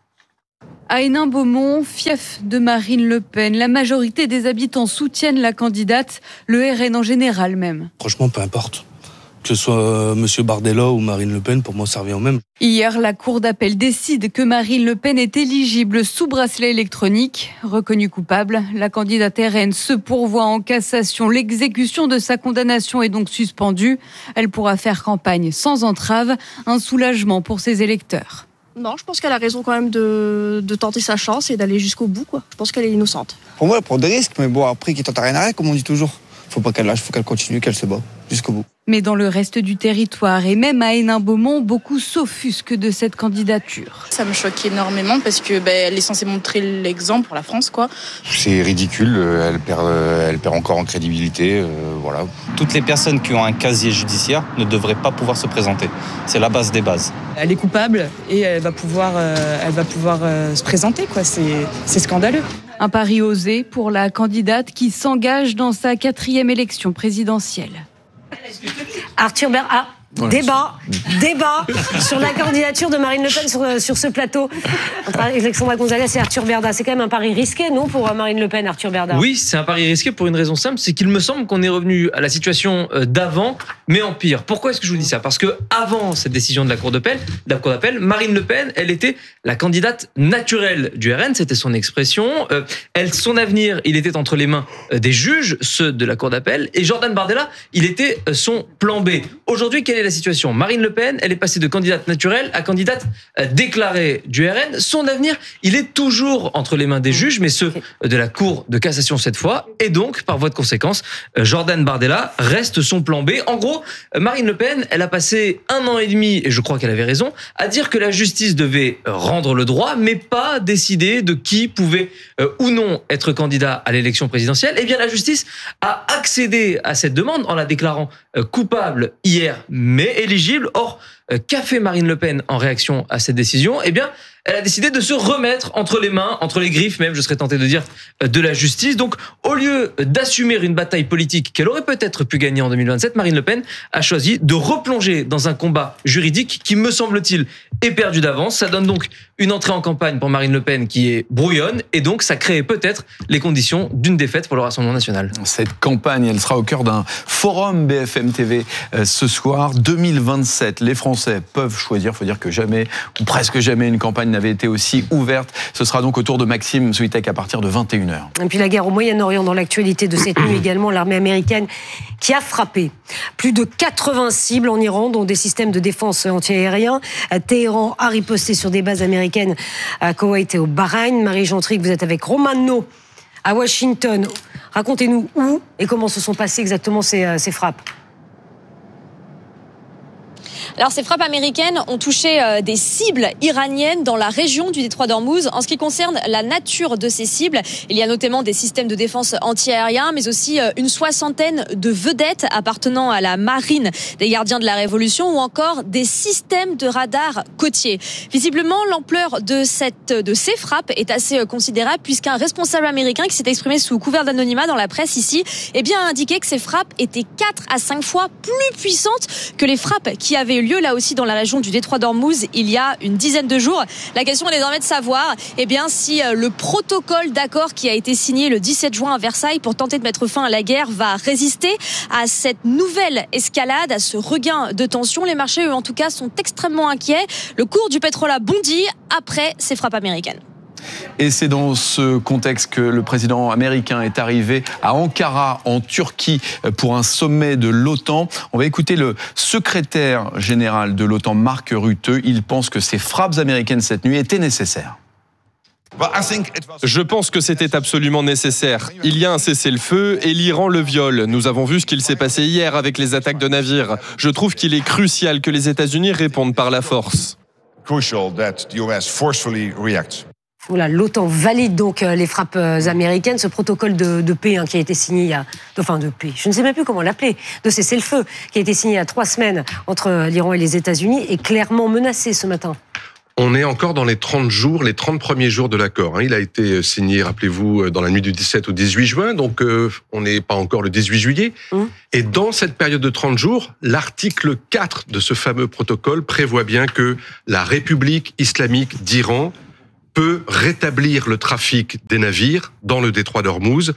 À Hénin-Beaumont, fief de Marine Le Pen, la majorité des habitants soutiennent la candidate, le RN en général même. Franchement, peu importe. Que ce soit M. Bardella ou Marine Le Pen, pour moi, ça revient au même. Hier, la Cour d'appel décide que Marine Le Pen est éligible sous bracelet électronique. Reconnue coupable, la candidate RN se pourvoit en cassation. L'exécution de sa condamnation est donc suspendue. Elle pourra faire campagne sans entrave, un soulagement pour ses électeurs. Non, je pense qu'elle a raison quand même de tenter sa chance et d'aller jusqu'au bout, quoi. Je pense qu'elle est innocente. Pour moi, elle prend des risques, mais bon, après, qui tente rien à rien, comme on dit toujours. Faut pas qu'elle lâche, faut qu'elle continue, qu'elle se bat jusqu'au bout. Mais dans le reste du territoire et même à Hénin-Beaumont, beaucoup s'offusquent de cette candidature. Ça me choque énormément parce que elle est censée montrer l'exemple pour la France, quoi. C'est ridicule, elle perd encore en crédibilité, voilà. Toutes les personnes qui ont un casier judiciaire ne devraient pas pouvoir se présenter. C'est la base des bases. Elle est coupable et elle va pouvoir se présenter, quoi. C'est scandaleux. Un pari osé pour la candidate qui s'engage dans sa 4e élection présidentielle. Arthur Bernard. Débat sur la candidature de Marine Le Pen sur ce plateau. Entre Alexandra Gonzalez et Arthur Berda. C'est quand même un pari risqué, non, pour Marine Le Pen, Arthur Berda? Oui, c'est un pari risqué pour une raison simple, c'est qu'il me semble qu'on est revenu à la situation d'avant, mais en pire. Pourquoi est-ce que je vous dis ça? Parce que avant cette décision de la Cour d'appel, Marine Le Pen, elle était la candidate naturelle du RN, c'était son expression. Son avenir, il était entre les mains des juges, ceux de la Cour d'appel, et Jordan Bardella, il était son plan B. Aujourd'hui, quelle est la situation? Marine Le Pen, elle est passée de candidate naturelle à candidate déclarée du RN. Son avenir, il est toujours entre les mains des juges, mais ceux de la Cour de cassation cette fois. Et donc, par voie de conséquence, Jordan Bardella reste son plan B. En gros, Marine Le Pen, elle a passé 1 an et demi, et je crois qu'elle avait raison, à dire que la justice devait rendre le droit, mais pas décider de qui pouvait ou non être candidat à l'élection présidentielle. Eh bien, la justice a accédé à cette demande en la déclarant coupable hier, mais éligible. Or, qu'a fait Marine Le Pen en réaction à cette décision? Eh bien, elle a décidé de se remettre entre les mains, entre les griffes même, je serais tenté de dire, de la justice. Donc, au lieu d'assumer une bataille politique qu'elle aurait peut-être pu gagner en 2027, Marine Le Pen a choisi de replonger dans un combat juridique qui, me semble-t-il, est perdu d'avance. Ça donne donc une entrée en campagne pour Marine Le Pen qui est brouillonne, et donc ça crée peut-être les conditions d'une défaite pour le Rassemblement national. Cette campagne, elle sera au cœur d'un forum BFM TV ce soir. 2027, les Français peuvent choisir. Il faut dire que jamais, ou presque jamais, une campagne n'avait été aussi ouverte. Ce sera donc au tour de Maxime Switek à partir de 21h. Et puis la guerre au Moyen-Orient dans l'actualité de cette nuit également, l'armée américaine qui a frappé plus de 80 cibles en Iran, dont des systèmes de défense antiaériens. Téhéran a riposté sur des bases américaines à Koweït et au Bahreïn. Marie Gentric, vous êtes avec Romano à Washington. Racontez-nous où et comment se sont passées exactement ces frappes. Alors, ces frappes américaines ont touché des cibles iraniennes dans la région du détroit d'Ormuz. En ce qui concerne la nature de ces cibles, il y a notamment des systèmes de défense antiaériens, mais aussi une 60aine de vedettes appartenant à la marine des gardiens de la Révolution ou encore des systèmes de radar côtiers. Visiblement, l'ampleur de ces frappes est assez considérable puisqu'un responsable américain qui s'est exprimé sous couvert d'anonymat dans la presse ici, a indiqué que ces frappes étaient 4 à 5 fois plus puissantes que les frappes qui avaient eu lieu là aussi dans la région du détroit d'Ormuz il y a une dizaine de jours. La question est désormais de savoir si le protocole d'accord qui a été signé le 17 juin à Versailles pour tenter de mettre fin à la guerre va résister à cette nouvelle escalade, à ce regain de tension. Les marchés, eux, en tout cas, sont extrêmement inquiets. Le cours du pétrole a bondi après ces frappes américaines. Et c'est dans ce contexte que le président américain est arrivé à Ankara, en Turquie, pour un sommet de l'OTAN. On va écouter le secrétaire général de l'OTAN, Mark Rutte. Il pense que ces frappes américaines cette nuit étaient nécessaires. Je pense que c'était absolument nécessaire. Il y a un cessez-le-feu et l'Iran le viole. Nous avons vu ce qu'il s'est passé hier avec les attaques de navires. Je trouve qu'il est crucial que les États-Unis répondent par la force. Voilà, l'OTAN valide donc les frappes américaines, ce protocole de paix qui a été signé de paix, je ne sais même plus comment l'appeler, de cessez-le-feu, qui a été signé il y a 3 semaines entre l'Iran et les États-Unis, est clairement menacé ce matin. On est encore dans les 30 premiers jours de l'accord. Il a été signé, rappelez-vous, dans la nuit du 17 au 18 juin, donc on n'est pas encore le 18 juillet. Et dans cette période de 30 jours, l'article 4 de ce fameux protocole prévoit bien que la République islamique d'Iran peut rétablir le trafic des navires dans le détroit d'Ormuz,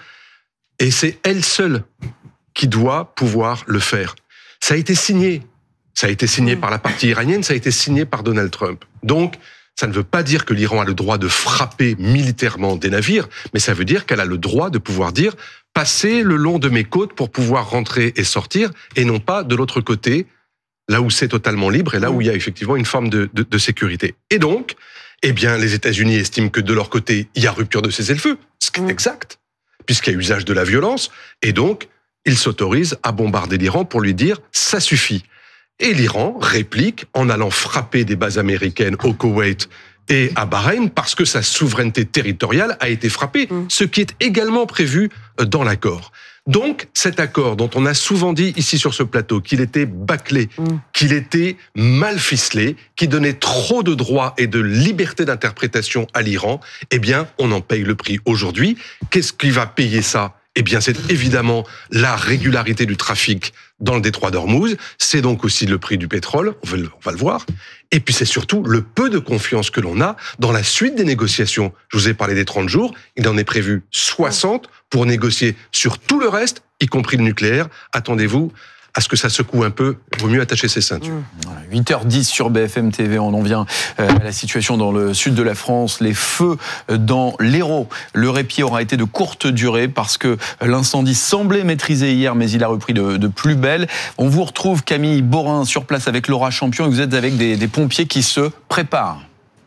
et c'est elle seule qui doit pouvoir le faire. Ça a été signé. Ça a été signé par la partie iranienne, ça a été signé par Donald Trump. Donc, ça ne veut pas dire que l'Iran a le droit de frapper militairement des navires, mais ça veut dire qu'elle a le droit de pouvoir dire « passez le long de mes côtes pour pouvoir rentrer et sortir », et non pas de l'autre côté, là où c'est totalement libre et là où il y a effectivement une forme de sécurité. Et donc, eh bien, les États-Unis estiment que de leur côté, il y a rupture de cessez-le-feu, ce qui est exact, puisqu'il y a usage de la violence, et donc, ils s'autorisent à bombarder l'Iran pour lui dire « ça suffit ». Et l'Iran réplique en allant frapper des bases américaines au Koweït et à Bahreïn parce que sa souveraineté territoriale a été frappée, ce qui est également prévu dans l'accord. Donc, cet accord dont on a souvent dit ici sur ce plateau qu'il était bâclé, qu'il était mal ficelé, qui donnait trop de droits et de liberté d'interprétation à l'Iran, eh bien, on en paye le prix aujourd'hui. Qu'est-ce qui va payer ça ? Eh bien, c'est évidemment la régularité du trafic dans le détroit d'Ormuz. C'est donc aussi le prix du pétrole, on va le voir. Et puis, c'est surtout le peu de confiance que l'on a dans la suite des négociations. Je vous ai parlé des 30 jours. Il en est prévu 60 pour négocier sur tout le reste, y compris le nucléaire. Attendez-vous à ce que ça secoue un peu, il vaut mieux attacher ses ceintures. 8h10 sur BFM TV, on en vient à la situation dans le sud de la France, les feux dans l'Hérault. Le répit aura été de courte durée parce que l'incendie semblait maîtrisé hier, mais il a repris de plus belle. On vous retrouve Camille Borin sur place avec Laura Champion et vous êtes avec des pompiers qui se préparent.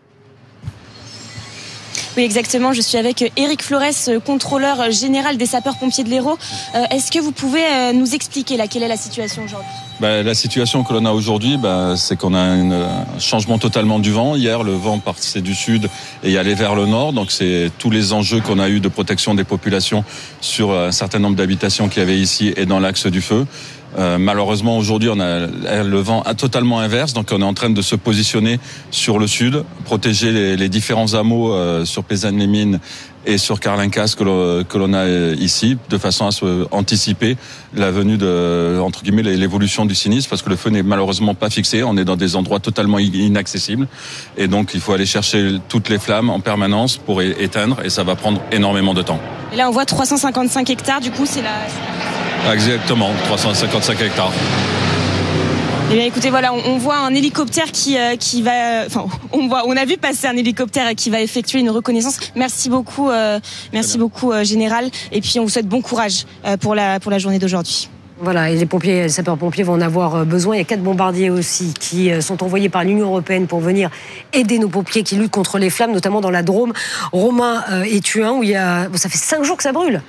Oui, exactement. Je suis avec Éric Flores, contrôleur général des sapeurs-pompiers de l'Hérault. Est-ce que vous pouvez nous expliquer quelle est la situation aujourd'hui ? La situation que l'on a aujourd'hui, c'est qu'on a un changement totalement du vent. Hier, le vent partait du sud et allait vers le nord. Donc, c'est tous les enjeux qu'on a eu de protection des populations sur un certain nombre d'habitations qu'il y avait ici et dans l'axe du feu. Malheureusement, aujourd'hui, on a le vent totalement inverse, donc on est en train de se positionner sur le sud, protéger les différents hameaux sur Plézane-les-Mines et sur Carlincas que l'on a ici, de façon à anticiper la venue entre guillemets, l'évolution du sinistre, parce que le feu n'est malheureusement pas fixé, on est dans des endroits totalement inaccessibles, et donc il faut aller chercher toutes les flammes en permanence pour éteindre, et ça va prendre énormément de temps. Et là, on voit 355 hectares, du coup, c'est la... Exactement, 355 hectares. Eh bien, écoutez, voilà, on voit un hélicoptère qui va, on a vu passer un hélicoptère qui va effectuer une reconnaissance. Merci beaucoup, général. Et puis, on vous souhaite bon courage pour la journée d'aujourd'hui. Voilà, et les sapeurs-pompiers vont en avoir besoin. Il y a 4 bombardiers aussi qui sont envoyés par l'Union européenne pour venir aider nos pompiers qui luttent contre les flammes, notamment dans la Drôme. Romain et Thuin, où ça fait 5 jours que ça brûle.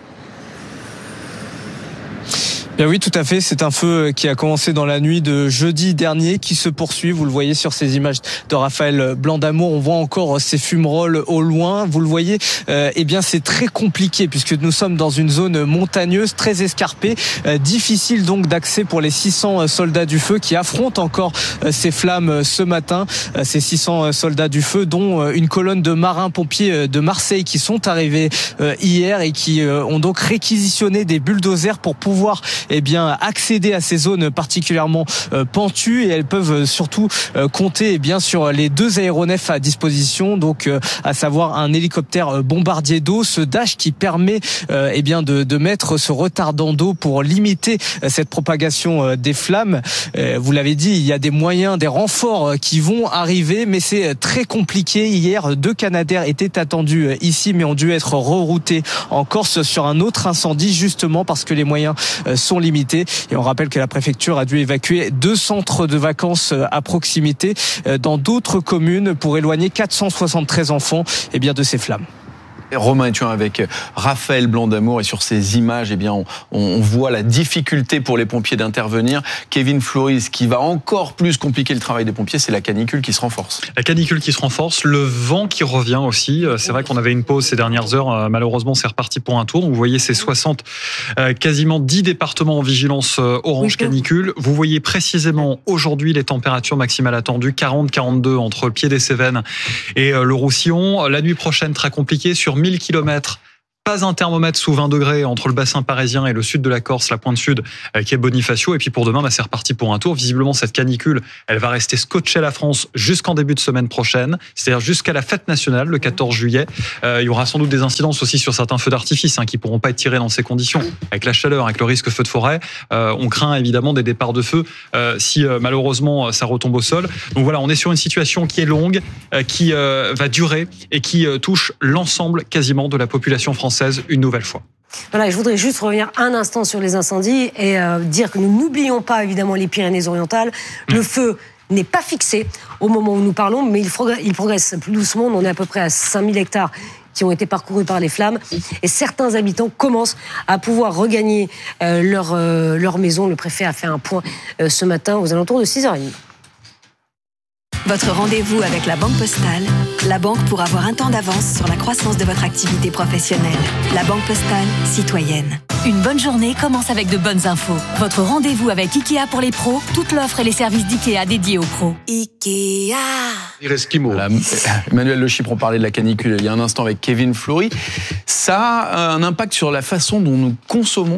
Bien oui, tout à fait. C'est un feu qui a commencé dans la nuit de jeudi dernier, qui se poursuit. Vous le voyez sur ces images de Raphaël Blanc-d'Amour. On voit encore ces fumerolles au loin. Vous le voyez, eh bien, c'est très compliqué puisque nous sommes dans une zone montagneuse, très escarpée. Difficile donc d'accès pour les 600 soldats du feu qui affrontent encore ces flammes ce matin. Ces 600 soldats du feu, dont une colonne de marins-pompiers de Marseille qui sont arrivés hier et qui ont donc réquisitionné des bulldozers pour pouvoir accéder à ces zones particulièrement pentues, et elles peuvent surtout compter sur les 2 aéronefs à disposition, donc à savoir un hélicoptère bombardier d'eau, ce Dash qui permet de mettre ce retardant d'eau pour limiter cette propagation des flammes. Vous l'avez dit, il y a des moyens, des renforts qui vont arriver, mais c'est très compliqué. Hier, 2 Canadair étaient attendus ici, mais ont dû être reroutés en Corse sur un autre incendie, justement parce que les moyens sont sont limitées. Et on rappelle que la préfecture a dû évacuer 2 centres de vacances à proximité dans d'autres communes pour éloigner 473 enfants de ces flammes. Romain Ethuin avec Raphaël Blanc-d'Amour, et sur ces images, on voit la difficulté pour les pompiers d'intervenir. Kevin Floris, qui va encore plus compliquer le travail des pompiers, c'est la canicule qui se renforce. La canicule qui se renforce, le vent qui revient aussi. C'est vrai qu'on avait une pause ces dernières heures. Malheureusement, c'est reparti pour un tour. Donc, vous voyez ces 60, quasiment 10 départements en vigilance orange canicule. Vous voyez précisément aujourd'hui les températures maximales attendues, 40-42 entre Pied des Cévennes et le Roussillon. La nuit prochaine, très compliquée, sur 1000 km. Pas un thermomètre sous 20 degrés entre le bassin parisien et le sud de la Corse, la pointe sud, qui est Bonifacio. Et puis pour demain, c'est reparti pour un tour. Visiblement, cette canicule, elle va rester scotchée à la France jusqu'en début de semaine prochaine, c'est-à-dire jusqu'à la fête nationale, le 14 juillet. Il y aura sans doute des incidences aussi sur certains feux d'artifice qui pourront pas être tirés dans ces conditions. Avec la chaleur, avec le risque feu de forêt, on craint évidemment des départs de feu si malheureusement ça retombe au sol. Donc voilà, on est sur une situation qui est longue, qui va durer et qui touche l'ensemble quasiment de la population française une nouvelle fois. Voilà, je voudrais juste revenir un instant sur les incendies et dire que nous n'oublions pas évidemment les Pyrénées-Orientales. Le feu n'est pas fixé au moment où nous parlons, mais il progresse plus doucement. On est à peu près à 5000 hectares qui ont été parcourus par les flammes. Et certains habitants commencent à pouvoir regagner leur maison. Le préfet a fait un point ce matin aux alentours de 6h30. Votre rendez-vous avec la Banque Postale, la banque pour avoir un temps d'avance sur la croissance de votre activité professionnelle. La Banque Postale, citoyenne. Une bonne journée commence avec de bonnes infos. Votre rendez-vous avec Ikea pour les pros, toute l'offre et les services d'Ikea dédiés aux pros. Ikea. Voilà, Emmanuel Le Chypre, on parlait de la canicule il y a un instant avec Kevin Flory. Ça a un impact sur la façon dont nous consommons?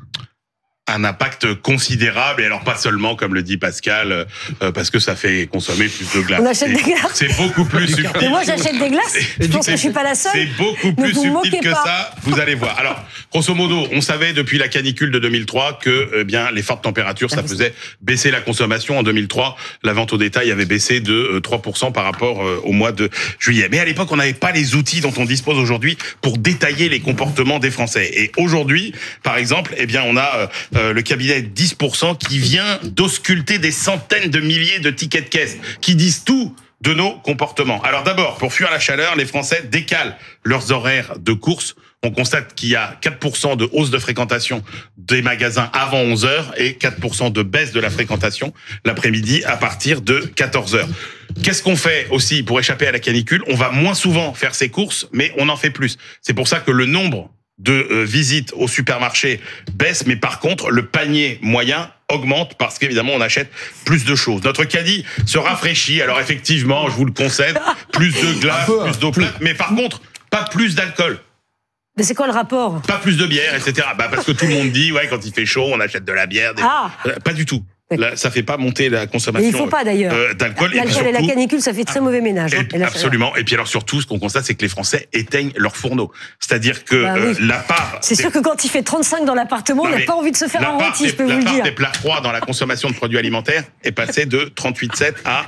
Un impact considérable, et alors pas seulement, comme le dit Pascal, parce que ça fait consommer plus de glace. On achète des glaces. C'est beaucoup plus subtil. Mais moi, j'achète des glaces. Je pense que je suis pas la seule. C'est beaucoup plus subtil que ça. Vous allez voir. Alors, grosso modo, on savait depuis la canicule de 2003 que, les fortes températures, ça faisait baisser la consommation. En 2003, la vente au détail avait baissé de 3% par rapport au mois de juillet. Mais à l'époque, on n'avait pas les outils dont on dispose aujourd'hui pour détailler les comportements des Français. Et aujourd'hui, par exemple, on a le cabinet 10% qui vient d'ausculter des centaines de milliers de tickets de caisse qui disent tout de nos comportements. Alors d'abord, pour fuir la chaleur, les Français décalent leurs horaires de course. On constate qu'il y a 4% de hausse de fréquentation des magasins avant 11h et 4% de baisse de la fréquentation l'après-midi à partir de 14h. Qu'est-ce qu'on fait aussi pour échapper à la canicule? On va moins souvent faire ses courses, mais on en fait plus. C'est pour ça que le nombre de visites au supermarché baisse, mais par contre, le panier moyen augmente parce qu'évidemment, on achète plus de choses. Notre caddie se rafraîchit. Alors effectivement, je vous le concède, plus de glace, plus d'eau plate, mais par contre, pas plus d'alcool. Mais c'est quoi le rapport? Pas plus de bière, etc. Parce que tout le monde dit, quand il fait chaud, on achète de la bière. Pas du tout. Là, ça fait pas monter la consommation. Il faut pas d'ailleurs. D'alcool. L'alcool et la canicule, ça fait très mauvais ménage. Absolument. Et puis alors surtout, ce qu'on constate, c'est que les Français éteignent leur fourneau. C'est-à-dire que la part. C'est sûr que quand il fait 35 dans l'appartement, on n'a pas envie de se faire un rôti, je peux vous le dire. La part des plats froids dans la consommation de produits alimentaires est passée de 38,7 à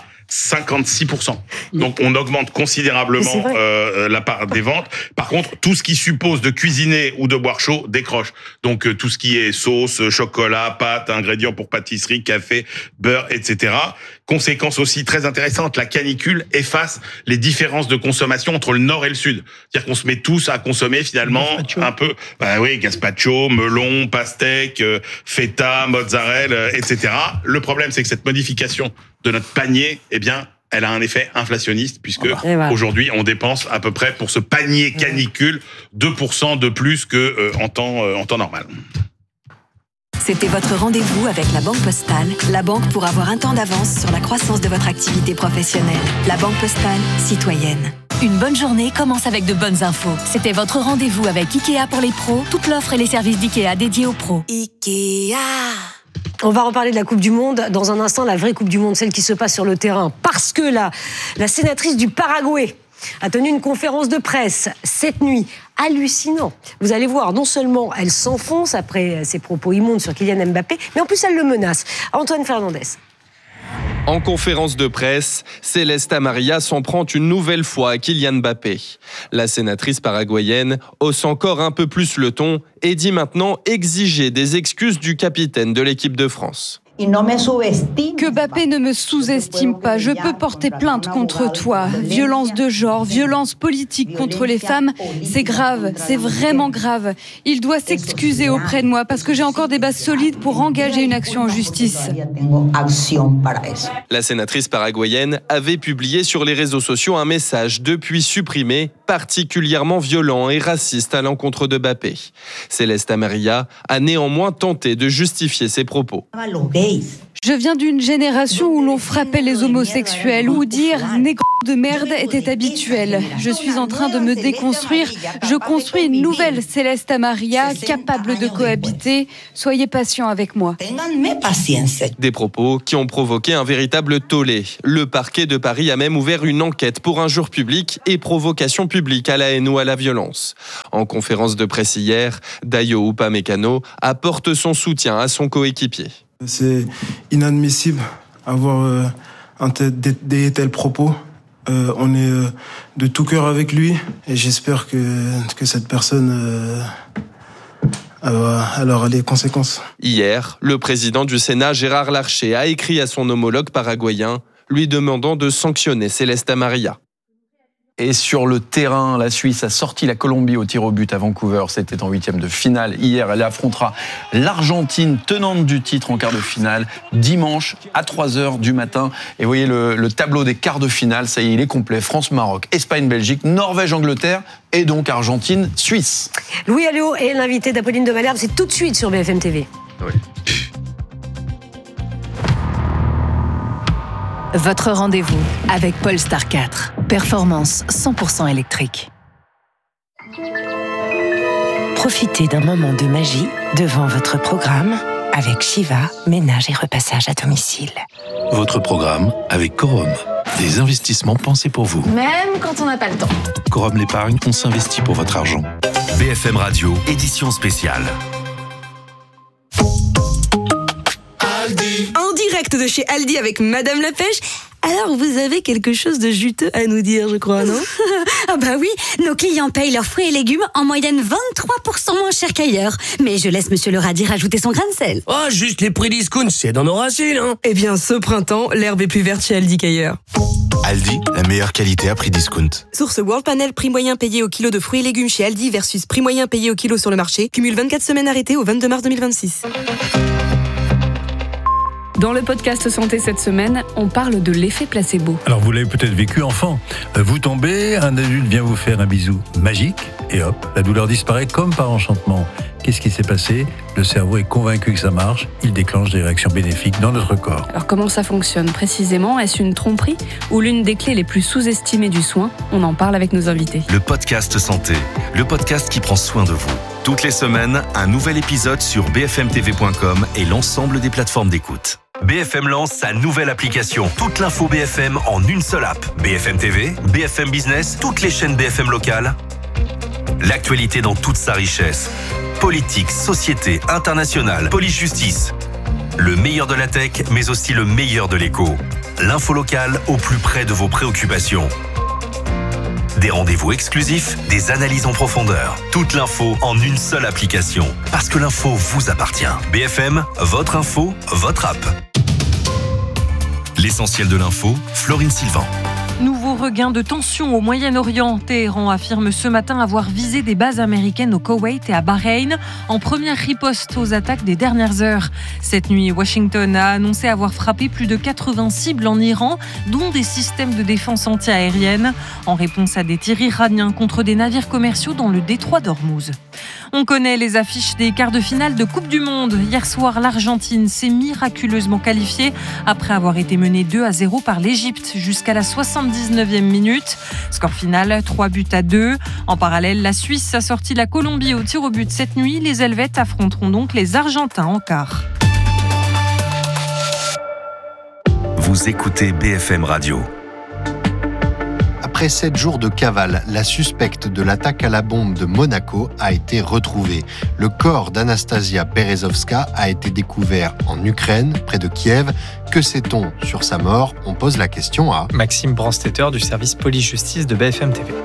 56%. Donc on augmente considérablement la part des ventes. Par contre, tout ce qui suppose de cuisiner ou de boire chaud décroche. Donc tout ce qui est sauce, chocolat, pâtes, ingrédients pour pâtisserie, café, beurre, etc. Conséquence aussi très intéressante, la canicule efface les différences de consommation entre le nord et le sud. C'est-à-dire qu'on se met tous à consommer finalement un peu, gazpacho, melon, pastèque, feta, mozzarella, etc. Le problème, c'est que cette modification de notre panier, elle a un effet inflationniste puisque aujourd'hui, on dépense à peu près pour ce panier canicule 2% de plus que en temps normal. C'était votre rendez-vous avec la Banque Postale, la banque pour avoir un temps d'avance sur la croissance de votre activité professionnelle. La Banque Postale, citoyenne. Une bonne journée commence avec de bonnes infos. C'était votre rendez-vous avec Ikea pour les pros, toute l'offre et les services d'Ikea dédiés aux pros. Ikea. On va reparler de la Coupe du Monde dans un instant, la vraie Coupe du Monde, celle qui se passe sur le terrain. Parce que la sénatrice du Paraguay a tenu une conférence de presse cette nuit. Hallucinant. Vous allez voir, non seulement elle s'enfonce après ses propos immondes sur Kylian Mbappé, mais en plus elle le menace. Antoine Fernandez. En conférence de presse, Célesta Maria s'en prend une nouvelle fois à Kylian Mbappé. La sénatrice paraguayenne hausse encore un peu plus le ton et dit maintenant exiger des excuses du capitaine de l'équipe de France. Que Mbappé ne me sous-estime pas. Je peux porter plainte contre toi. Violence de genre, violence politique contre les femmes, c'est grave, c'est vraiment grave. Il doit s'excuser auprès de moi parce que j'ai encore des bases solides pour engager une action en justice. La sénatrice paraguayenne avait publié sur les réseaux sociaux un message depuis supprimé, particulièrement violent et raciste à l'encontre de Mbappé. Célesta Maria a néanmoins tenté de justifier ses propos. Je viens d'une génération où l'on frappait les homosexuels, où dire « négro de merde » était habituel. Je suis en train de me déconstruire. Je construis une nouvelle Célesta Maria, capable de cohabiter. Soyez patient avec moi. Des propos qui ont provoqué un véritable tollé. Le parquet de Paris a même ouvert une enquête pour injure publique et provocation publique à la haine ou à la violence. En conférence de presse hier, Dayo Upamecano apporte son soutien à son coéquipier. C'est inadmissible d'avoir des tels propos. On est de tout cœur avec lui et j'espère que cette personne aura les conséquences. Hier, le président du Sénat, Gérard Larcher, a écrit à son homologue paraguayen, lui demandant de sanctionner Célesta Maria. Et sur le terrain, la Suisse a sorti la Colombie au tir au but à Vancouver. C'était en 8e de finale. Hier, elle affrontera l'Argentine, tenante du titre en quart de finale, dimanche à 3h du matin. Et vous voyez le tableau des quarts de finale, ça y est, il est complet. France-Maroc, Espagne-Belgique, Norvège-Angleterre et donc Argentine-Suisse. Louis Alliot est l'invité d'Apolline de Malherbe. C'est tout de suite sur BFM TV. Oui. Votre rendez-vous avec Polestar 4. Performance 100% électrique. Profitez d'un moment de magie devant votre programme avec Shiva, ménage et repassage à domicile. Votre programme avec Corum. Des investissements pensés pour vous. Même quand on n'a pas le temps. Corum l'épargne, on s'investit pour votre argent. BFM Radio, édition spéciale. En direct de chez Aldi avec Madame la Pêche. Alors, vous avez quelque chose de juteux à nous dire, je crois, non? Ah bah oui, nos clients payent leurs fruits et légumes en moyenne 23% moins cher qu'ailleurs. Mais je laisse Monsieur le radis rajouter son grain de sel. Oh, juste les prix discount, c'est dans nos racines, hein. Eh bien, ce printemps, l'herbe est plus verte chez Aldi qu'ailleurs. Aldi, la meilleure qualité à prix discount. Source World Panel, prix moyen payé au kilo de fruits et légumes chez Aldi versus prix moyen payé au kilo sur le marché. Cumule 24 semaines arrêtées au 22 mars 2026. Dans le podcast Santé cette semaine, on parle de l'effet placebo. Alors vous l'avez peut-être vécu enfant. Vous tombez, un adulte vient vous faire un bisou magique et hop, la douleur disparaît comme par enchantement. Qu'est-ce qui s'est passé? Le cerveau est convaincu que ça marche, il déclenche des réactions bénéfiques dans notre corps. Alors comment ça fonctionne précisément? Est-ce une tromperie ou l'une des clés les plus sous-estimées du soin? On en parle avec nos invités. Le podcast Santé, le podcast qui prend soin de vous. Toutes les semaines, un nouvel épisode sur bfmtv.com et l'ensemble des plateformes d'écoute. BFM lance sa nouvelle application. Toute l'info BFM en une seule app. BFM TV, BFM Business, toutes les chaînes BFM locales. L'actualité dans toute sa richesse. Politique, société, internationale, police-justice. Le meilleur de la tech, mais aussi le meilleur de l'écho. L'info locale au plus près de vos préoccupations. Des rendez-vous exclusifs, des analyses en profondeur. Toute l'info en une seule application. Parce que l'info vous appartient. BFM, votre info, votre app. L'essentiel de l'info, Florine Sylvain. Nouveau regain de tension au Moyen-Orient. Téhéran affirme ce matin avoir visé des bases américaines au Koweït et à Bahreïn en première riposte aux attaques des dernières heures. Cette nuit, Washington a annoncé avoir frappé plus de 80 cibles en Iran, dont des systèmes de défense anti-aérienne, en réponse à des tirs iraniens contre des navires commerciaux dans le détroit d'Ormuz. On connaît les affiches des quarts de finale de Coupe du Monde. Hier soir, l'Argentine s'est miraculeusement qualifiée après avoir été menée 2-0 par l'Égypte jusqu'à la 79e minute. Score final 3-2. En parallèle, la Suisse a sorti la Colombie au tir au but cette nuit. Les Helvètes affronteront donc les Argentins en quart. Vous écoutez BFM Radio. Après 7 jours de cavale, la suspecte de l'attaque à la bombe de Monaco a été retrouvée. Le corps d'Anastasia Berezovska a été découvert en Ukraine, près de Kiev. Que sait-on sur sa mort ? On pose la question à Maxime Brandstetter du service police-justice de BFM TV.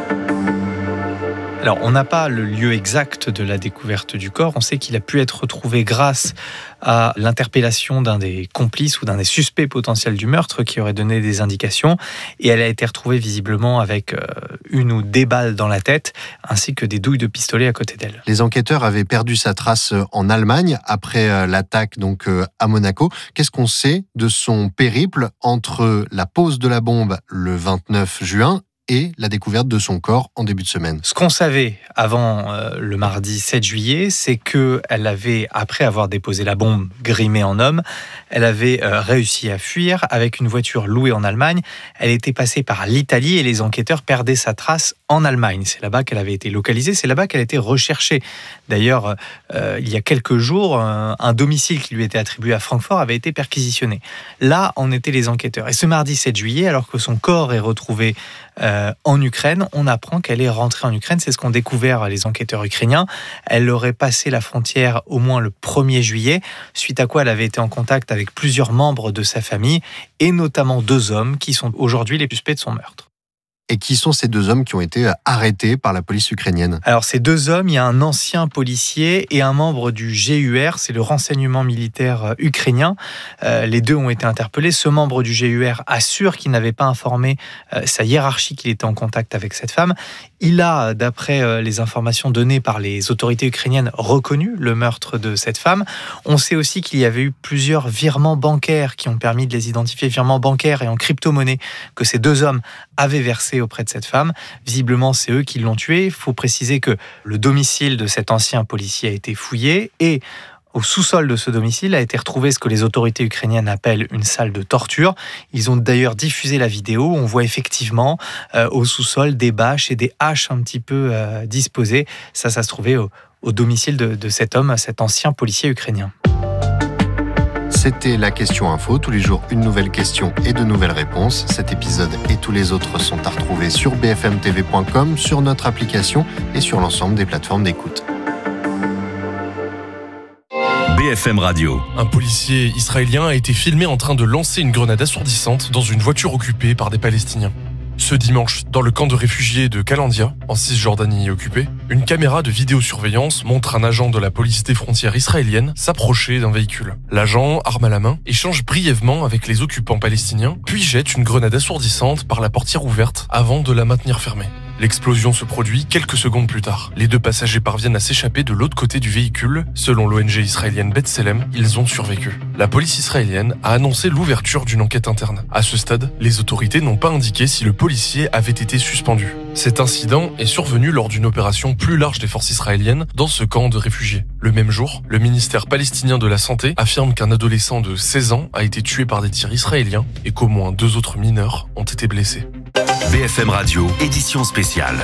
Alors, on n'a pas le lieu exact de la découverte du corps. On sait qu'il a pu être retrouvé grâce à l'interpellation d'un des complices ou d'un des suspects potentiels du meurtre qui aurait donné des indications. Et elle a été retrouvée visiblement avec une ou des balles dans la tête, ainsi que des douilles de pistolet à côté d'elle. Les enquêteurs avaient perdu sa trace en Allemagne après l'attaque donc à Monaco. Qu'est-ce qu'on sait de son périple entre la pose de la bombe le 29 juin et la découverte de son corps en début de semaine? Ce qu'on savait avant le mardi 7 juillet, c'est qu'elle avait, après avoir déposé la bombe grimée en homme, elle avait réussi à fuir avec une voiture louée en Allemagne. Elle était passée par l'Italie et les enquêteurs perdaient sa trace en Allemagne. C'est là-bas qu'elle avait été localisée, c'est là-bas qu'elle a été recherchée. D'ailleurs, il y a quelques jours, un domicile qui lui était attribué à Francfort avait été perquisitionné. Là en étaient les enquêteurs. Et ce mardi 7 juillet, alors que son corps est retrouvé en Ukraine, on apprend qu'elle est rentrée en Ukraine. C'est ce qu'ont découvert les enquêteurs ukrainiens. Elle aurait passé la frontière au moins le 1er juillet, suite à quoi elle avait été en contact avec plusieurs membres de sa famille, et notamment 2 hommes qui sont aujourd'hui les suspects de son meurtre. Et qui sont ces 2 hommes qui ont été arrêtés par la police ukrainienne? Alors ces 2 hommes, il y a un ancien policier et un membre du GUR, c'est le renseignement militaire ukrainien. Les 2 ont été interpellés. Ce membre du GUR assure qu'il n'avait pas informé sa hiérarchie qu'il était en contact avec cette femme. Il a, d'après les informations données par les autorités ukrainiennes, reconnu le meurtre de cette femme. On sait aussi qu'il y avait eu plusieurs virements bancaires qui ont permis de les identifier, virements bancaires et en crypto-monnaie, que ces 2 hommes avaient versé auprès de cette femme. Visiblement, c'est eux qui l'ont tuée. Il faut préciser que le domicile de cet ancien policier a été fouillé et au sous-sol de ce domicile a été retrouvé ce que les autorités ukrainiennes appellent une salle de torture. Ils ont d'ailleurs diffusé la vidéo. On voit effectivement au sous-sol des bâches et des haches un petit peu disposées. Ça se trouvait au domicile de cet homme, cet ancien policier ukrainien. C'était la question info. Tous les jours, une nouvelle question et de nouvelles réponses. Cet épisode et tous les autres sont à retrouver sur bfmtv.com, sur notre application et sur l'ensemble des plateformes d'écoute. BFM Radio. Un policier israélien a été filmé en train de lancer une grenade assourdissante dans une voiture occupée par des Palestiniens. Ce dimanche, dans le camp de réfugiés de Kalandia, en Cisjordanie occupée, une caméra de vidéosurveillance montre un agent de la police des frontières israélienne s'approcher d'un véhicule. L'agent, arme à la main, échange brièvement avec les occupants palestiniens, puis jette une grenade assourdissante par la portière ouverte avant de la maintenir fermée. L'explosion se produit quelques secondes plus tard. Les 2 passagers parviennent à s'échapper de l'autre côté du véhicule. Selon l'ONG israélienne B'Tselem, ils ont survécu. La police israélienne a annoncé l'ouverture d'une enquête interne. À ce stade, les autorités n'ont pas indiqué si le policier avait été suspendu. Cet incident est survenu lors d'une opération plus large des forces israéliennes dans ce camp de réfugiés. Le même jour, le ministère palestinien de la Santé affirme qu'un adolescent de 16 ans a été tué par des tirs israéliens et qu'au moins 2 autres mineurs ont été blessés. BFM Radio, édition spéciale.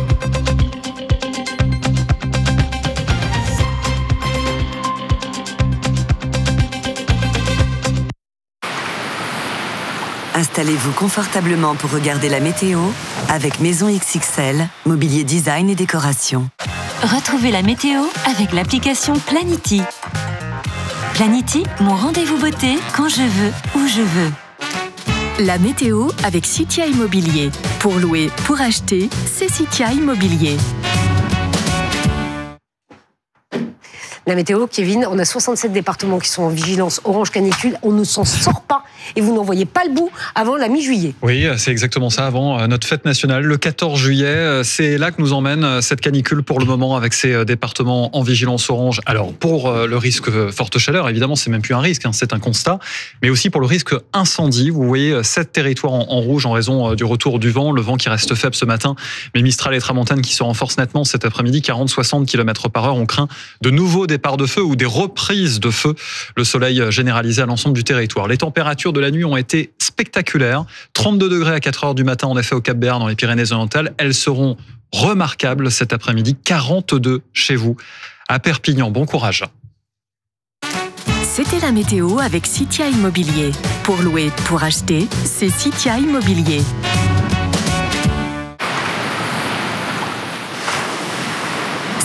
Installez-vous confortablement pour regarder la météo avec Maison XXL, mobilier design et décoration. Retrouvez la météo avec l'application Planity. Planity, mon rendez-vous beauté quand je veux, où je veux. La météo avec Citia Immobilier. Pour louer, pour acheter, c'est Citia Immobilier. La météo, Kevin, on a 67 départements qui sont en vigilance orange canicule. On ne s'en sort pas et vous n'en voyez pas le bout avant la mi-juillet. Oui, c'est exactement ça, avant notre fête nationale, le 14 juillet. C'est là que nous emmène cette canicule pour le moment avec ces départements en vigilance orange. Alors, pour le risque forte chaleur, évidemment, c'est même plus un risque, c'est un constat, mais aussi pour le risque incendie. Vous voyez 7 territoires en rouge en raison du retour du vent, le vent qui reste faible ce matin, mais Mistral et Tramontane qui se renforcent nettement cet après-midi, 40-60 km/h. On craint de nouveaux départs de feu ou des reprises de feu. Le soleil généralisé à l'ensemble du territoire. Les températures de la nuit ont été spectaculaires. 32 degrés à 4 heures du matin, en effet, au Cap-Béarn, dans les Pyrénées-Orientales. Elles seront remarquables cet après-midi. 42 chez vous, à Perpignan. Bon courage. C'était la météo avec Citia Immobilier. Pour louer, pour acheter, c'est Citia Immobilier.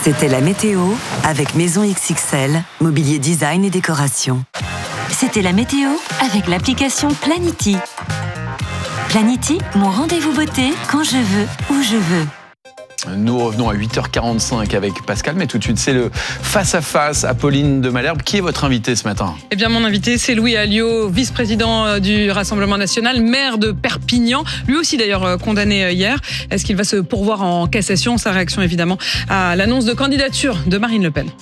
C'était la météo avec Maison XXL, mobilier design et décoration. C'était la météo avec l'application Planity. Planity, mon rendez-vous beauté quand je veux, où je veux. Nous revenons à 8h45 avec Pascal, mais tout de suite, c'est le face-à-face. Apolline de Malherbe, qui est votre invité ce matin ? Eh bien, mon invité, c'est Louis Alliot, vice-président du Rassemblement national, maire de Perpignan, lui aussi d'ailleurs condamné hier. Est-ce qu'il va se pourvoir en cassation ? Sa réaction, évidemment, à l'annonce de candidature de Marine Le Pen.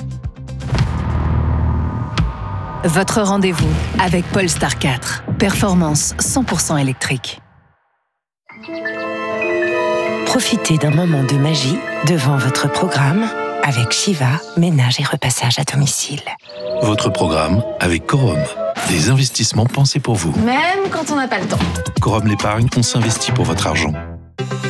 Votre rendez-vous avec Polestar 4. Performance 100% électrique. Profitez d'un moment de magie devant votre programme avec Shiva, ménage et repassage à domicile. Votre programme avec Corum. Des investissements pensés pour vous. Même quand on n'a pas le temps. Corum l'épargne, on s'investit pour votre argent.